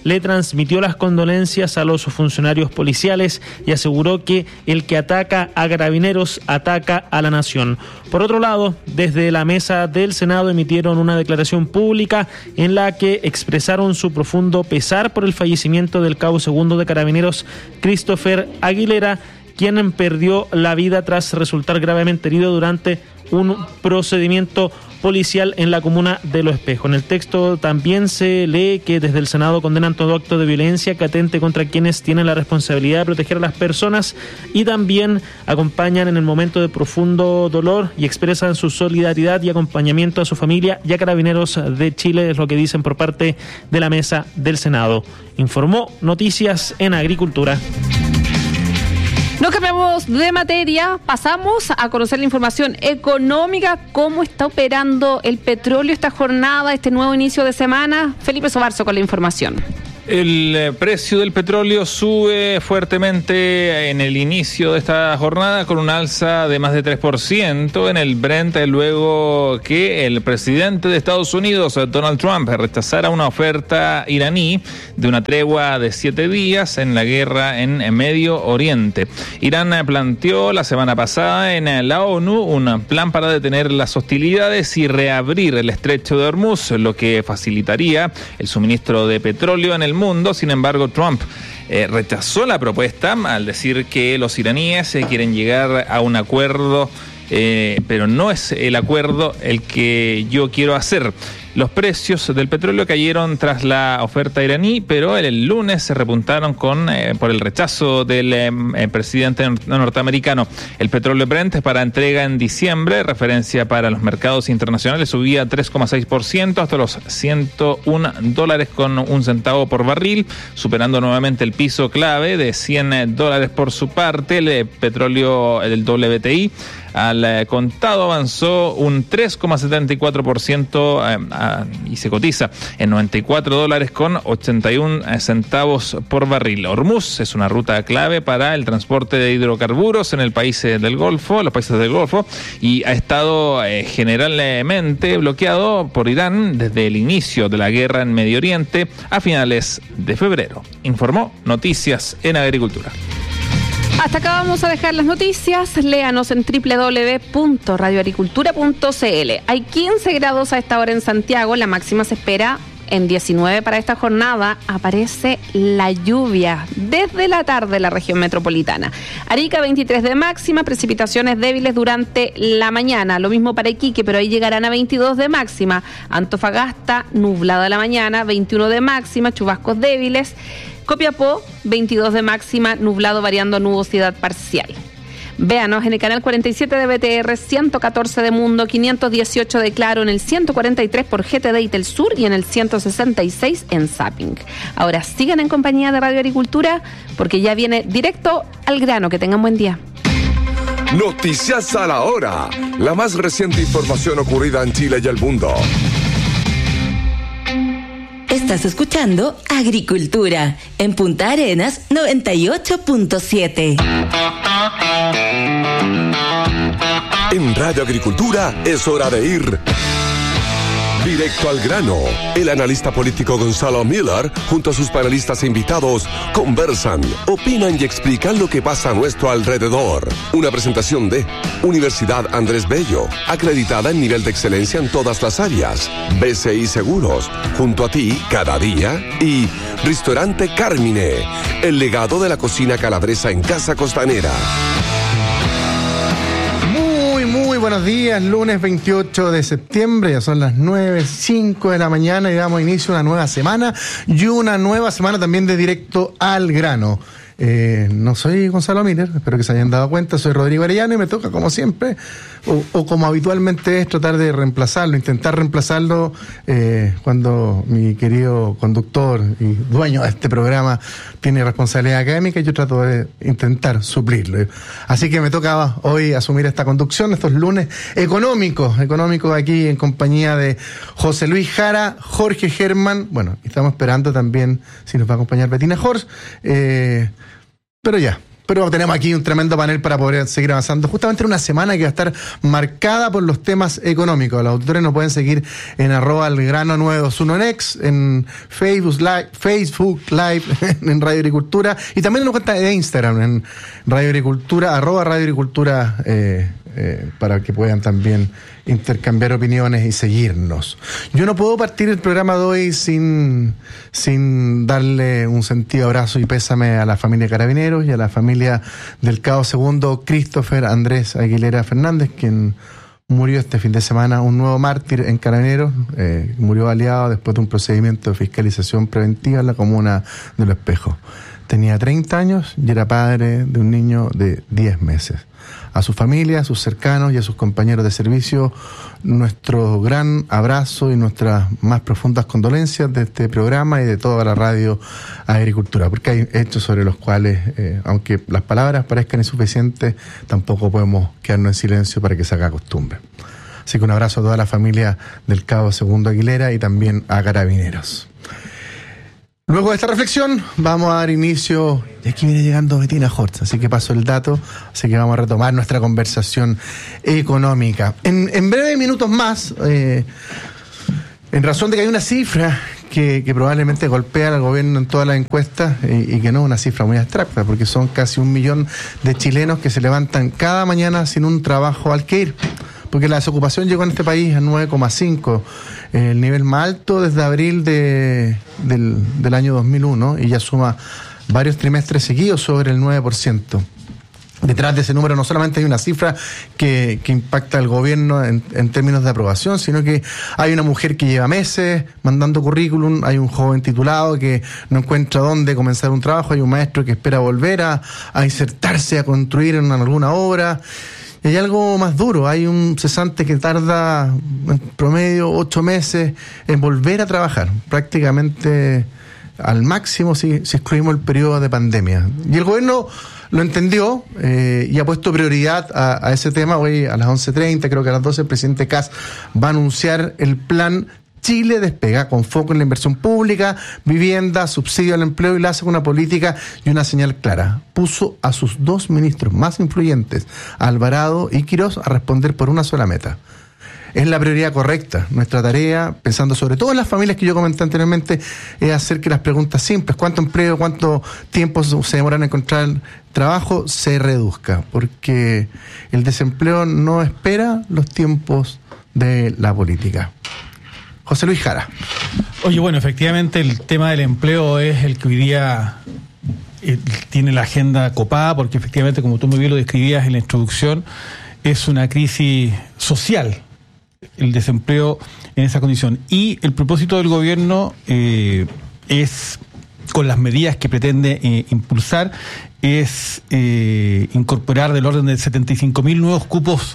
transmitió las condolencias a los funcionarios policiales y aseguró que el que ataca a Carabineros ataca a la nación. Por otro lado, desde la mesa del Senado emitieron una declaración pública en la que expresaron su profundo pesar por el fallecimiento del cabo segundo de Carabineros, Christopher Aguilera, quien perdió la vida tras resultar gravemente herido durante un procedimiento policial en la comuna de Los Espejos. En el texto también se lee que desde el Senado condenan todo acto de violencia que atente contra quienes tienen la responsabilidad de proteger a las personas y también acompañan en el momento de profundo dolor y expresan su solidaridad y acompañamiento a su familia y a Carabineros de Chile, es lo que dicen por parte de la mesa del Senado. Informó Noticias en Agricultura. Nos cambiamos de materia, pasamos a conocer la información económica, cómo está operando el petróleo esta jornada, este nuevo inicio de semana. Felipe Sobarzo con la información. El precio del petróleo sube fuertemente en el inicio de esta jornada con un alza de más de 3% en el Brent, luego que el presidente de Estados Unidos, Donald Trump, rechazara una oferta iraní de una tregua de 7 días en la guerra en Medio Oriente. Irán planteó la semana pasada en la ONU un plan para detener las hostilidades y reabrir el estrecho de Hormuz, lo que facilitaría el suministro de petróleo en el mundo. Sin embargo, Trump rechazó la propuesta al decir que los iraníes quieren llegar a un acuerdo, pero no es el acuerdo el que yo quiero hacer. Los precios del petróleo cayeron tras la oferta iraní, pero el lunes se repuntaron por el rechazo del presidente norteamericano. El petróleo Brent para entrega en diciembre, referencia para los mercados internacionales, subía 3,6% hasta los $101.01 por barril, superando nuevamente el piso clave de $100 por su parte. El petróleo del WTI al contado avanzó un 3,74% y se cotiza en $94.81 por barril. Hormuz es una ruta clave para el transporte de hidrocarburos en el país del Golfo, los países del Golfo, y ha estado generalmente bloqueado por Irán desde el inicio de la guerra en Medio Oriente a finales de febrero. Informó Noticias en Agricultura. Hasta acá vamos a dejar las noticias. Léanos en www.radioagricultura.cl. Hay 15 grados a esta hora en Santiago. La máxima se espera en 19 para esta jornada. Aparece la lluvia desde la tarde en la región metropolitana. Arica 23 de máxima, precipitaciones débiles durante la mañana. Lo mismo para Iquique, pero ahí llegarán a 22 de máxima. Antofagasta, nublada la mañana, 21 de máxima, chubascos débiles. Copiapó, 22 de máxima, nublado variando a nubosidad parcial. Véanos en el canal 47 de BTR, 114 de Mundo, 518 de Claro, en el 143 por GTD y Telsur y en el 166 en Zapping. Ahora sigan en compañía de Radio Agricultura porque ya viene directo al grano. Que tengan buen día. Noticias a la hora. La más reciente información ocurrida en Chile y el mundo. Estás escuchando Agricultura en Punta Arenas 98.7. En Radio Agricultura es hora de ir directo al grano. El analista político Gonzalo Miller, junto a sus panelistas e invitados, conversan, opinan y explican lo que pasa a nuestro alrededor. Una presentación de Universidad Andrés Bello, acreditada en nivel de excelencia en todas las áreas. BCI Seguros, junto a ti cada día. Y Restaurante Carmine, el legado de la cocina calabresa en Casa Costanera. Muy buenos días, lunes 28 de septiembre, ya son las 9:05 de la mañana y damos inicio a una nueva semana y una nueva semana también de directo al grano. No soy Gonzalo Miller, espero que se hayan dado cuenta, soy Rodrigo Arellano y me toca como siempre, o como habitualmente es tratar de reemplazarlo, intentar reemplazarlo cuando mi querido conductor y dueño de este programa tiene responsabilidad académica y yo trato de intentar suplirlo. Así que me toca hoy asumir esta conducción, estos lunes económicos aquí en compañía de José Luis Jara, Jorge Germán, bueno, estamos esperando también si nos va a acompañar Bettina Horst, pero ya, pero tenemos aquí un tremendo panel para poder seguir avanzando, justamente en una semana que va a estar marcada por los temas económicos. Los auditores nos pueden seguir en @elgrano921 en X, en Facebook Live, en Radio Agricultura, y también en una cuenta de Instagram, en Radio Agricultura, @Radio Agricultura, para que puedan también intercambiar opiniones y seguirnos. Yo no puedo partir el programa de hoy sin darle un sentido abrazo y pésame a la familia Carabineros y a la familia del cabo segundo Christopher Andrés Aguilera Fernández, quien murió este fin de semana, un nuevo mártir en Carabineros, murió baleado después de un procedimiento de fiscalización preventiva en la comuna de Los Espejos. Tenía 30 años y era padre de un niño de 10 meses. A su familia, a sus cercanos y a sus compañeros de servicio, nuestro gran abrazo y nuestras más profundas condolencias de este programa y de toda la Radio Agricultura, porque hay hechos sobre los cuales, aunque las palabras parezcan insuficientes, tampoco podemos quedarnos en silencio para que se haga costumbre. Así que un abrazo a toda la familia del cabo segundo Aguilera y también a Carabineros. Luego de esta reflexión vamos a dar inicio, y aquí viene llegando Betina Hortz, así que paso el dato, así que vamos a retomar nuestra conversación económica. En breves minutos más, en razón de que hay una cifra que probablemente golpea al gobierno en todas las encuestas y que no es una cifra muy abstracta, porque son casi 1 millón de chilenos que se levantan cada mañana sin un trabajo al que ir. Porque la desocupación llegó en este país a 9,5, el nivel más alto desde abril del año 2001, y ya suma varios trimestres seguidos sobre el 9%. Detrás de ese número no solamente hay una cifra que impacta al gobierno en términos de aprobación, sino que hay una mujer que lleva meses mandando currículum, hay un joven titulado que no encuentra dónde comenzar un trabajo, hay un maestro que espera volver a insertarse, a construir en alguna obra. Y hay algo más duro, hay un cesante que tarda en promedio 8 meses en volver a trabajar, prácticamente al máximo si excluimos el periodo de pandemia. Y el gobierno lo entendió y ha puesto prioridad a ese tema. Hoy a las 11:30, creo que a las 12, el presidente Kast va a anunciar el plan Chile Despega, con foco en la inversión pública, vivienda, subsidio al empleo, y la hace con una política y una señal clara. Puso a sus 2 ministros más influyentes, Alvarado y Quirós, a responder por una sola meta. Es la prioridad correcta. Nuestra tarea, pensando sobre todo en las familias que yo comenté anteriormente, es hacer que las preguntas simples, cuánto empleo, cuánto tiempo se demoran en encontrar trabajo, se reduzca, porque el desempleo no espera los tiempos de la política. José Luis Jara. Oye, bueno, efectivamente el tema del empleo es el que hoy día tiene la agenda copada, porque efectivamente, como tú muy bien lo describías en la introducción, es una crisis social el desempleo en esa condición. Y el propósito del gobierno es, con las medidas que pretende impulsar, es incorporar del orden de 75.000 nuevos cupos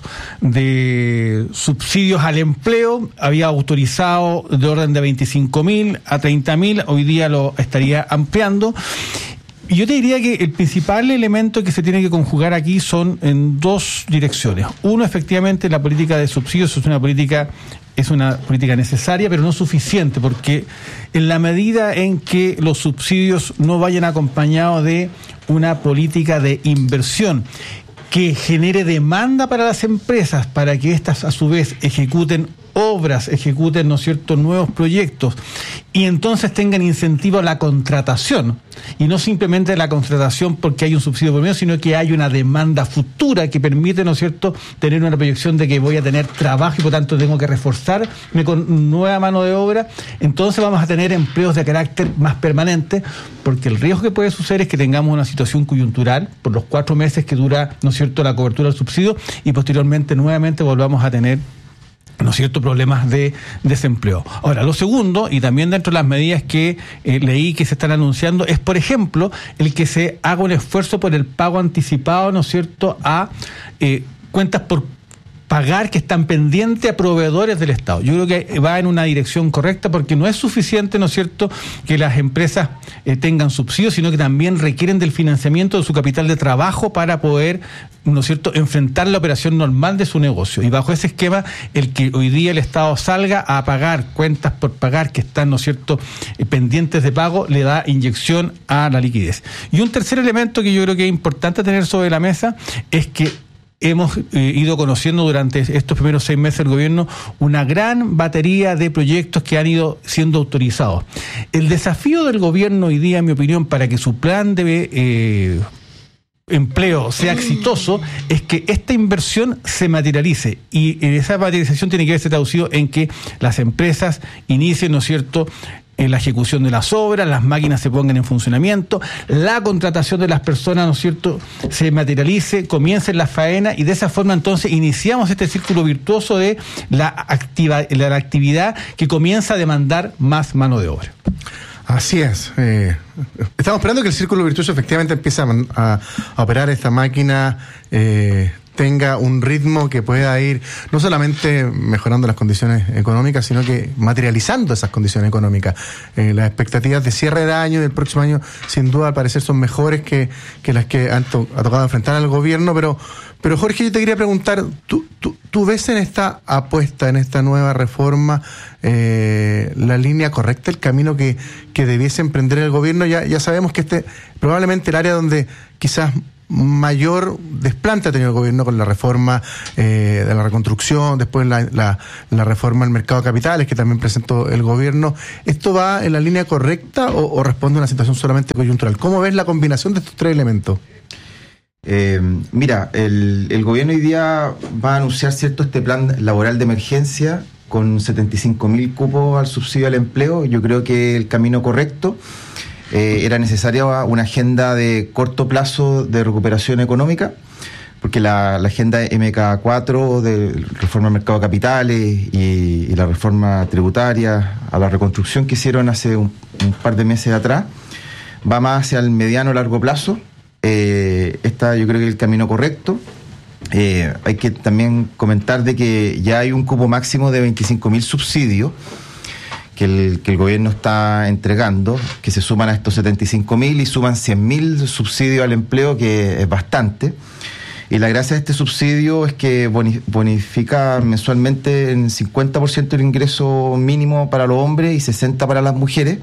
de subsidios al empleo. Había autorizado de orden de 25.000 a 30.000, hoy día lo estaría ampliando. Y yo te diría que el principal elemento que se tiene que conjugar aquí son en 2 direcciones. Uno, efectivamente, la política de subsidios es una política necesaria, pero no suficiente, porque en la medida en que los subsidios no vayan acompañados de una política de inversión que genere demanda para las empresas, para que éstas a su vez ejecuten obras, ¿no es cierto?, nuevos proyectos, y entonces tengan incentivo a la contratación, y no simplemente la contratación porque hay un subsidio por medio, sino que hay una demanda futura que permite, ¿no es cierto?, tener una proyección de que voy a tener trabajo y por tanto tengo que reforzarme con nueva mano de obra. Entonces vamos a tener empleos de carácter más permanente, porque el riesgo que puede suceder es que tengamos una situación coyuntural por los 4 meses que dura, ¿no es cierto?, la cobertura del subsidio, y posteriormente nuevamente volvamos a tener, ¿no es cierto?, problemas de desempleo. Ahora, lo segundo, y también dentro de las medidas que leí que se están anunciando, es, por ejemplo, el que se haga un esfuerzo por el pago anticipado, ¿no es cierto?, a cuentas por pagar que están pendientes a proveedores del Estado. Yo creo que va en una dirección correcta porque no es suficiente, ¿no es cierto?, que las empresas tengan subsidios, sino que también requieren del financiamiento de su capital de trabajo para poder, ¿no es cierto?, enfrentar la operación normal de su negocio. Y bajo ese esquema, el que hoy día el Estado salga a pagar cuentas por pagar que están, ¿no es cierto?, pendientes de pago, le da inyección a la liquidez. Y un tercer elemento que yo creo que es importante tener sobre la mesa es que hemos ido conociendo durante estos primeros 6 meses del gobierno una gran batería de proyectos que han ido siendo autorizados. El desafío del gobierno hoy día, en mi opinión, para que su plan de empleo sea exitoso, es que esta inversión se materialice, y esa materialización tiene que verse traducido en que las empresas inicien, ¿no es cierto?, en la ejecución de las obras, las máquinas se pongan en funcionamiento, la contratación de las personas, ¿no es cierto?, se materialice, comiencen las faenas, y de esa forma entonces iniciamos este círculo virtuoso de la actividad que comienza a demandar más mano de obra. Así es. Estamos esperando que el círculo virtuoso efectivamente empiece a operar esta máquina, tenga un ritmo que pueda ir no solamente mejorando las condiciones económicas, sino que materializando esas condiciones económicas. Las expectativas de cierre de año y del próximo año, sin duda, al parecer son mejores que las que ha tocado enfrentar al gobierno, pero Jorge, yo te quería preguntar, ¿tú ves en esta apuesta, en esta nueva reforma, la línea correcta, el camino que debiese emprender el gobierno? Ya sabemos que probablemente el área donde quizás mayor desplante ha tenido el gobierno con la reforma de la reconstrucción, después la reforma del mercado de capitales que también presentó el gobierno. ¿Esto va en la línea correcta o responde a una situación solamente coyuntural? ¿Cómo ves la combinación de estos 3 elementos? Mira, el gobierno hoy día va a anunciar este plan laboral de emergencia con 75.000 cupos al subsidio al empleo. Yo creo que el camino correcto. Era necesaria una agenda de corto plazo de recuperación económica, porque la agenda MK4 de reforma del mercado de capitales y la reforma tributaria a la reconstrucción que hicieron hace un par de meses atrás va más hacia el mediano o largo plazo. Yo creo que es el camino correcto. Hay que también comentar de que ya hay un cupo máximo de 25.000 subsidios que el gobierno está entregando, que se suman a estos 75.000 y suman 100.000 subsidios al empleo, que es bastante. Y la gracia de este subsidio es que bonifica mensualmente en 50% el ingreso mínimo para los hombres y 60% para las mujeres,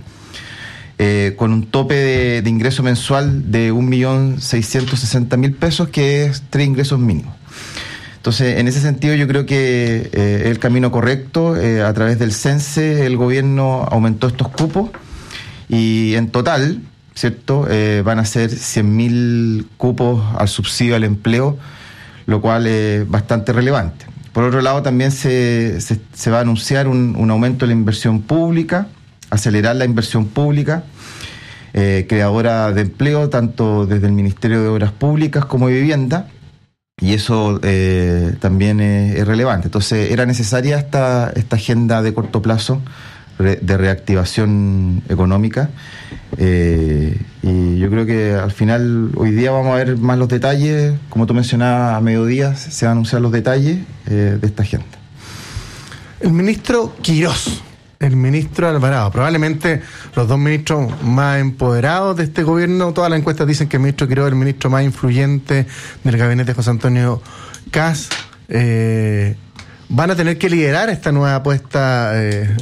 con un tope de ingreso mensual de 1.660.000 pesos, que es 3 ingresos mínimos. Entonces, en ese sentido, yo creo que es el camino correcto. A través del CENSE, el gobierno aumentó estos cupos y en total, ¿cierto?, van a ser 100.000 cupos al subsidio al empleo, lo cual es bastante relevante. Por otro lado, también se va a anunciar un aumento de la inversión pública, acelerar la inversión pública, creadora de empleo, tanto desde el Ministerio de Obras Públicas como de Vivienda. Y eso también es relevante. Entonces, era necesaria esta agenda de corto plazo de reactivación económica. Y yo creo que al final, hoy día vamos a ver más los detalles. Como tú mencionabas, a mediodía se van a anunciar los detalles de esta agenda. El ministro Quirós, el ministro Alvarado, probablemente los 2 ministros más empoderados de este gobierno. Todas las encuestas dicen que el ministro Quirós es el ministro más influyente del gabinete de José Antonio Kast. Van a tener que liderar esta nueva apuesta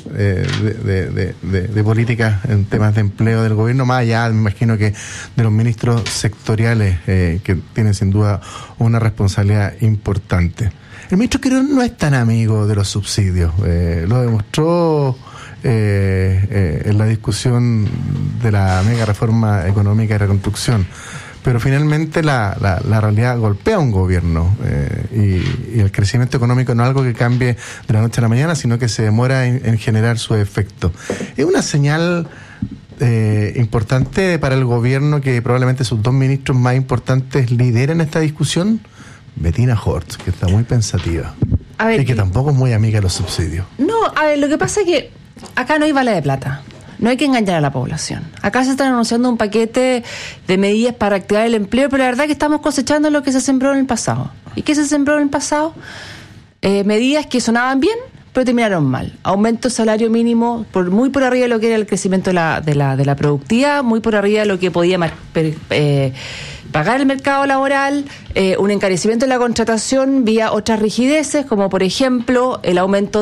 de políticas en temas de empleo del gobierno, más allá, me imagino, que de los ministros sectoriales, que tienen sin duda una responsabilidad importante. El ministro Quirós no es tan amigo de los subsidios, lo demostró en la discusión de la mega reforma económica y reconstrucción. Pero finalmente la realidad golpea a un gobierno, y el crecimiento económico no es algo que cambie de la noche a la mañana, sino que se demora en generar su efecto. Es una señal importante para el gobierno que probablemente sus 2 ministros más importantes lideren esta discusión. Bettina Hortz, que está muy pensativa, y que tampoco es muy amiga de los subsidios. No, a ver, lo que pasa es que acá no hay bala de plata. No hay que engañar a la población. Acá se están anunciando un paquete de medidas para activar el empleo, pero la verdad es que estamos cosechando lo que se sembró en el pasado. ¿Y qué se sembró en el pasado? medidas que sonaban bien, pero terminaron mal. Aumento del salario mínimo muy por arriba de lo que era el crecimiento de la productividad, muy por arriba de lo que podía pagar el mercado laboral, un encarecimiento de la contratación vía otras rigideces, como por ejemplo el aumento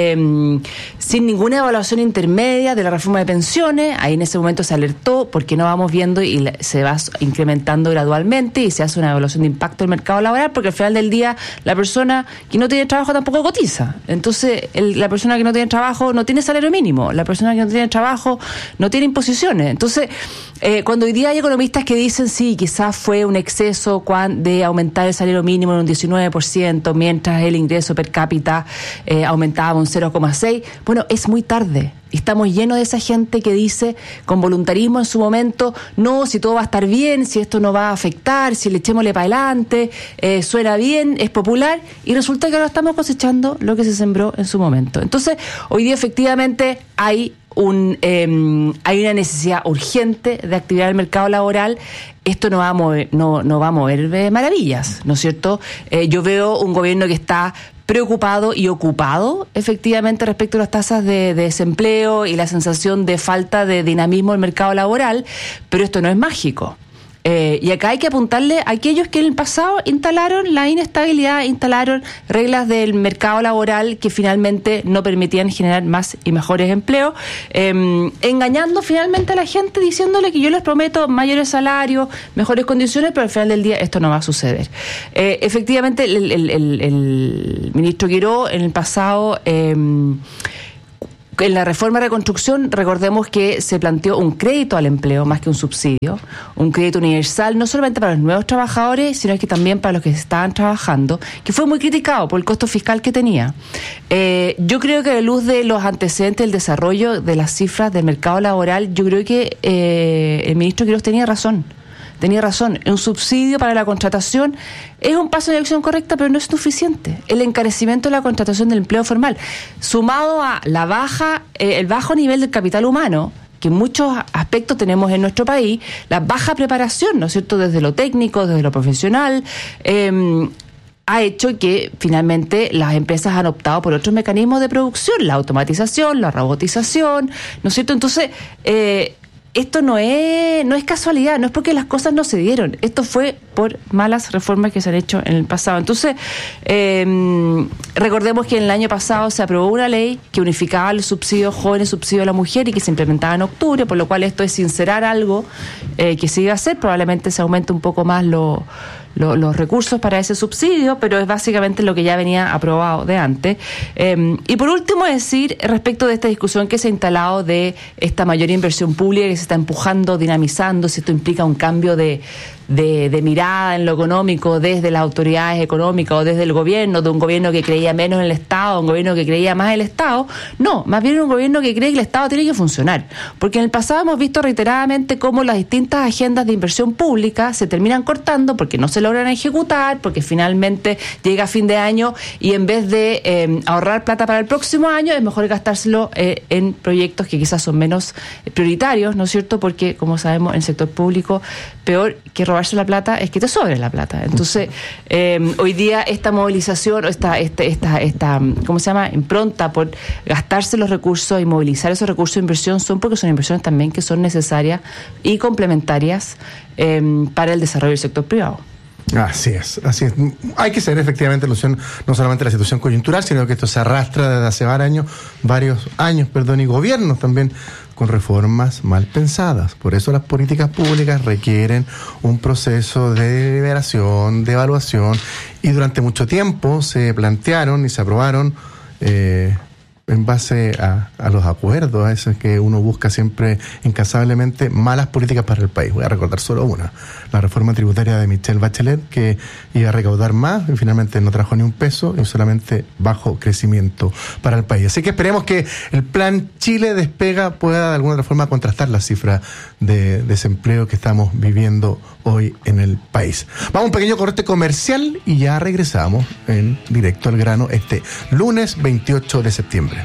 sin ninguna evaluación intermedia de la reforma de pensiones. Ahí en ese momento se alertó porque no vamos viendo y se va incrementando gradualmente y se hace una evaluación de impacto del mercado laboral, porque al final del día la persona que no tiene trabajo tampoco cotiza. Entonces la persona que no tiene trabajo no tiene salario mínimo, la persona que no tiene trabajo no tiene imposiciones. Entonces cuando hoy día hay economistas que dicen sí, quizás fue un exceso de aumentar el salario mínimo en un 19%, mientras el ingreso per cápita aumentaba un 0,6%, bueno, es muy tarde. Estamos llenos de esa gente que dice con voluntarismo en su momento, no, si todo va a estar bien, si esto no va a afectar, si le echémosle para adelante, suena bien, es popular, y resulta que ahora estamos cosechando lo que se sembró en su momento. Entonces, hoy día efectivamente hay una necesidad urgente de activar el mercado laboral. Esto no va a mover maravillas, ¿no es cierto? Yo veo un gobierno que está preocupado y ocupado efectivamente respecto a las tasas de desempleo y la sensación de falta de dinamismo del mercado laboral, pero esto no es mágico. Y acá hay que apuntarle a aquellos que en el pasado instalaron la inestabilidad, instalaron reglas del mercado laboral que finalmente no permitían generar más y mejores empleos, engañando finalmente a la gente diciéndole que yo les prometo mayores salarios, mejores condiciones, pero al final del día esto no va a suceder. Efectivamente, el ministro Quiró en el pasado... En la reforma de reconstrucción, recordemos que se planteó un crédito al empleo más que un subsidio, un crédito universal, no solamente para los nuevos trabajadores, sino que también para los que estaban trabajando, que fue muy criticado por el costo fiscal que tenía. Yo creo que a la luz de los antecedentes del desarrollo de las cifras del mercado laboral, yo creo que el ministro Quirós tenía razón. Un subsidio para la contratación es un paso en la dirección correcta, pero no es suficiente. El encarecimiento de la contratación del empleo formal, sumado a el bajo nivel del capital humano, que en muchos aspectos tenemos en nuestro país, la baja preparación, ¿no es cierto?, desde lo técnico, desde lo profesional, ha hecho que finalmente las empresas han optado por otros mecanismos de producción, la automatización, la robotización, ¿no es cierto? Entonces, esto no es casualidad, no es porque las cosas no se dieron, esto fue por malas reformas que se han hecho en el pasado. Entonces, recordemos que en el año pasado se aprobó una ley que unificaba el subsidio joven y el subsidio a la mujer y que se implementaba en octubre, por lo cual esto es sincerar algo que se iba a hacer, probablemente se aumente un poco más los recursos para ese subsidio, pero es básicamente lo que ya venía aprobado de antes. Y por último decir, respecto de esta discusión que se ha instalado de esta mayor inversión pública que se está empujando, dinamizando, si esto implica un cambio de mirada en lo económico desde las autoridades económicas o desde el gobierno, de un gobierno que creía menos en el Estado, un gobierno que creía más en el Estado. No, más bien un gobierno que cree que el Estado tiene que funcionar. Porque en el pasado hemos visto reiteradamente cómo las distintas agendas de inversión pública se terminan cortando porque no se logran ejecutar, porque finalmente llega fin de año y en vez de ahorrar plata para el próximo año, es mejor gastárselo en proyectos que quizás son menos prioritarios, ¿no es cierto? Porque, como sabemos, en el sector público, peor que robarse la plata es que te sobre la plata. Entonces, hoy día esta movilización o esta ¿cómo se llama?, impronta por gastarse los recursos y movilizar esos recursos de inversión porque son inversiones también que son necesarias y complementarias para el desarrollo del sector privado. Así es. Hay que ser efectivamente alusión no solamente a la situación coyuntural, sino que esto se arrastra desde hace varios años, y gobiernos también con reformas mal pensadas. Por eso las políticas públicas requieren un proceso de deliberación, de evaluación, y durante mucho tiempo se plantearon y se aprobaron en base a los acuerdos, a eso que uno busca siempre incansablemente, malas políticas para el país. Voy a recordar solo una: la reforma tributaria de Michelle Bachelet, que iba a recaudar más y finalmente no trajo ni un peso y solamente bajo crecimiento para el país. Así que esperemos que el plan Chile Despega pueda de alguna otra forma contrastar las cifras de desempleo que estamos viviendo hoy en el país. Vamos a un pequeño corte comercial y ya regresamos en Directo al Grano este lunes 28 de septiembre.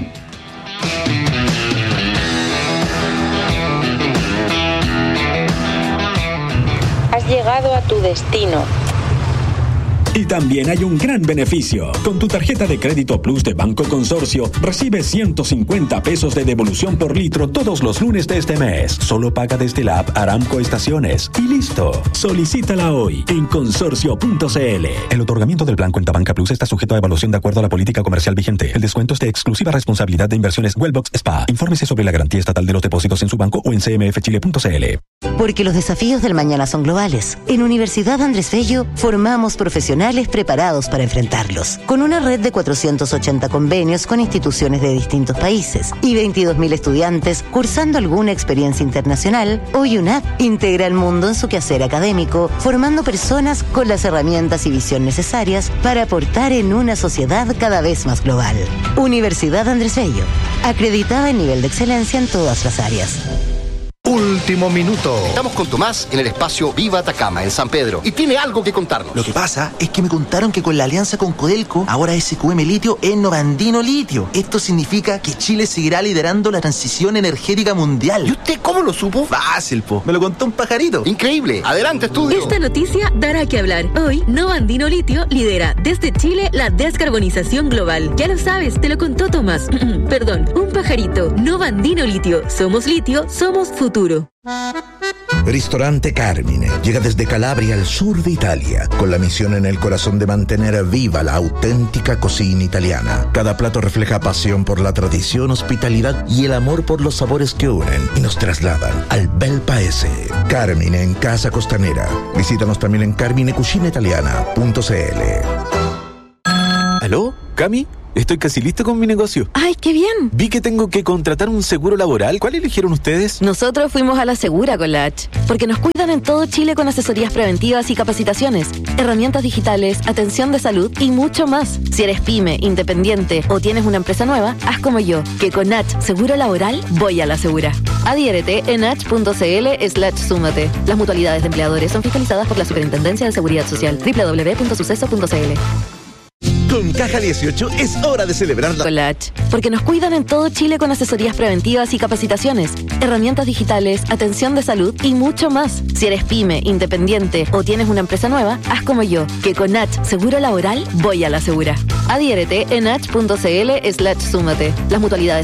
Has llegado a tu destino. Y también hay un gran beneficio. Con tu tarjeta de crédito Plus de Banco Consorcio, recibes 150 pesos de devolución por litro todos los lunes de este mes. Solo paga desde la app Aramco Estaciones. Y listo. Solicítala hoy en consorcio.cl. El otorgamiento del plan Cuenta Banca Plus está sujeto a evaluación de acuerdo a la política comercial vigente. El descuento es de exclusiva responsabilidad de Inversiones Wellbox SPA. Infórmese sobre la garantía estatal de los depósitos en su banco o en cmfchile.cl. Porque los desafíos del mañana son globales. En Universidad Andrés Bello formamos profesionales preparados para enfrentarlos. Con una red de 480 convenios con instituciones de distintos países y 22.000 estudiantes cursando alguna experiencia internacional, hoy UNAP integra el mundo en su quehacer académico, formando personas con las herramientas y visión necesarias para aportar en una sociedad cada vez más global. Universidad Andrés Bello, acreditada en nivel de excelencia en todas las áreas. Último minuto. Estamos con Tomás en el espacio Viva Atacama, en San Pedro, y tiene algo que contarnos. Lo que pasa es que me contaron que con la alianza con Codelco, ahora SQM Litio es Novandino Litio. Esto significa que Chile seguirá liderando la transición energética mundial. ¿Y usted cómo lo supo? Fácil, po. Me lo contó un pajarito. Increíble. Adelante, estudio. Esta noticia dará que hablar. Hoy, Novandino Litio lidera desde Chile la descarbonización global. Ya lo sabes, te lo contó Tomás. Perdón, un pajarito. Novandino Litio. Somos litio, somos futuro. Ristorante Carmine llega desde Calabria al sur de Italia, con la misión en el corazón de mantener viva la auténtica cocina italiana. Cada plato refleja pasión por la tradición, hospitalidad y el amor por los sabores que unen y nos trasladan al bel paese. Carmine en Casa Costanera. Visítanos también en carminecucinaitaliana.cl. ¿Aló? ¿Cami? Estoy casi listo con mi negocio. ¡Ay, qué bien! Vi que tengo que contratar un seguro laboral. ¿Cuál eligieron ustedes? Nosotros fuimos a la Segura con la H, porque nos cuidan en todo Chile con asesorías preventivas y capacitaciones, herramientas digitales, atención de salud y mucho más. Si eres pyme, independiente o tienes una empresa nueva, haz como yo, que con H Seguro Laboral voy a la Segura. Adhiérete en h.cl/súmate. Las mutualidades de empleadores son fiscalizadas por la Superintendencia de Seguridad Social. www.suceso.cl. Con Caja 18 es hora de celebrar la H, porque nos cuidan en todo Chile con asesorías preventivas y capacitaciones, herramientas digitales, atención de salud y mucho más. Si eres pyme, independiente o tienes una empresa nueva, haz como yo, que con H Seguro Laboral voy a la Segura. Adhiérete en h.cl/súmate. Las mutualidades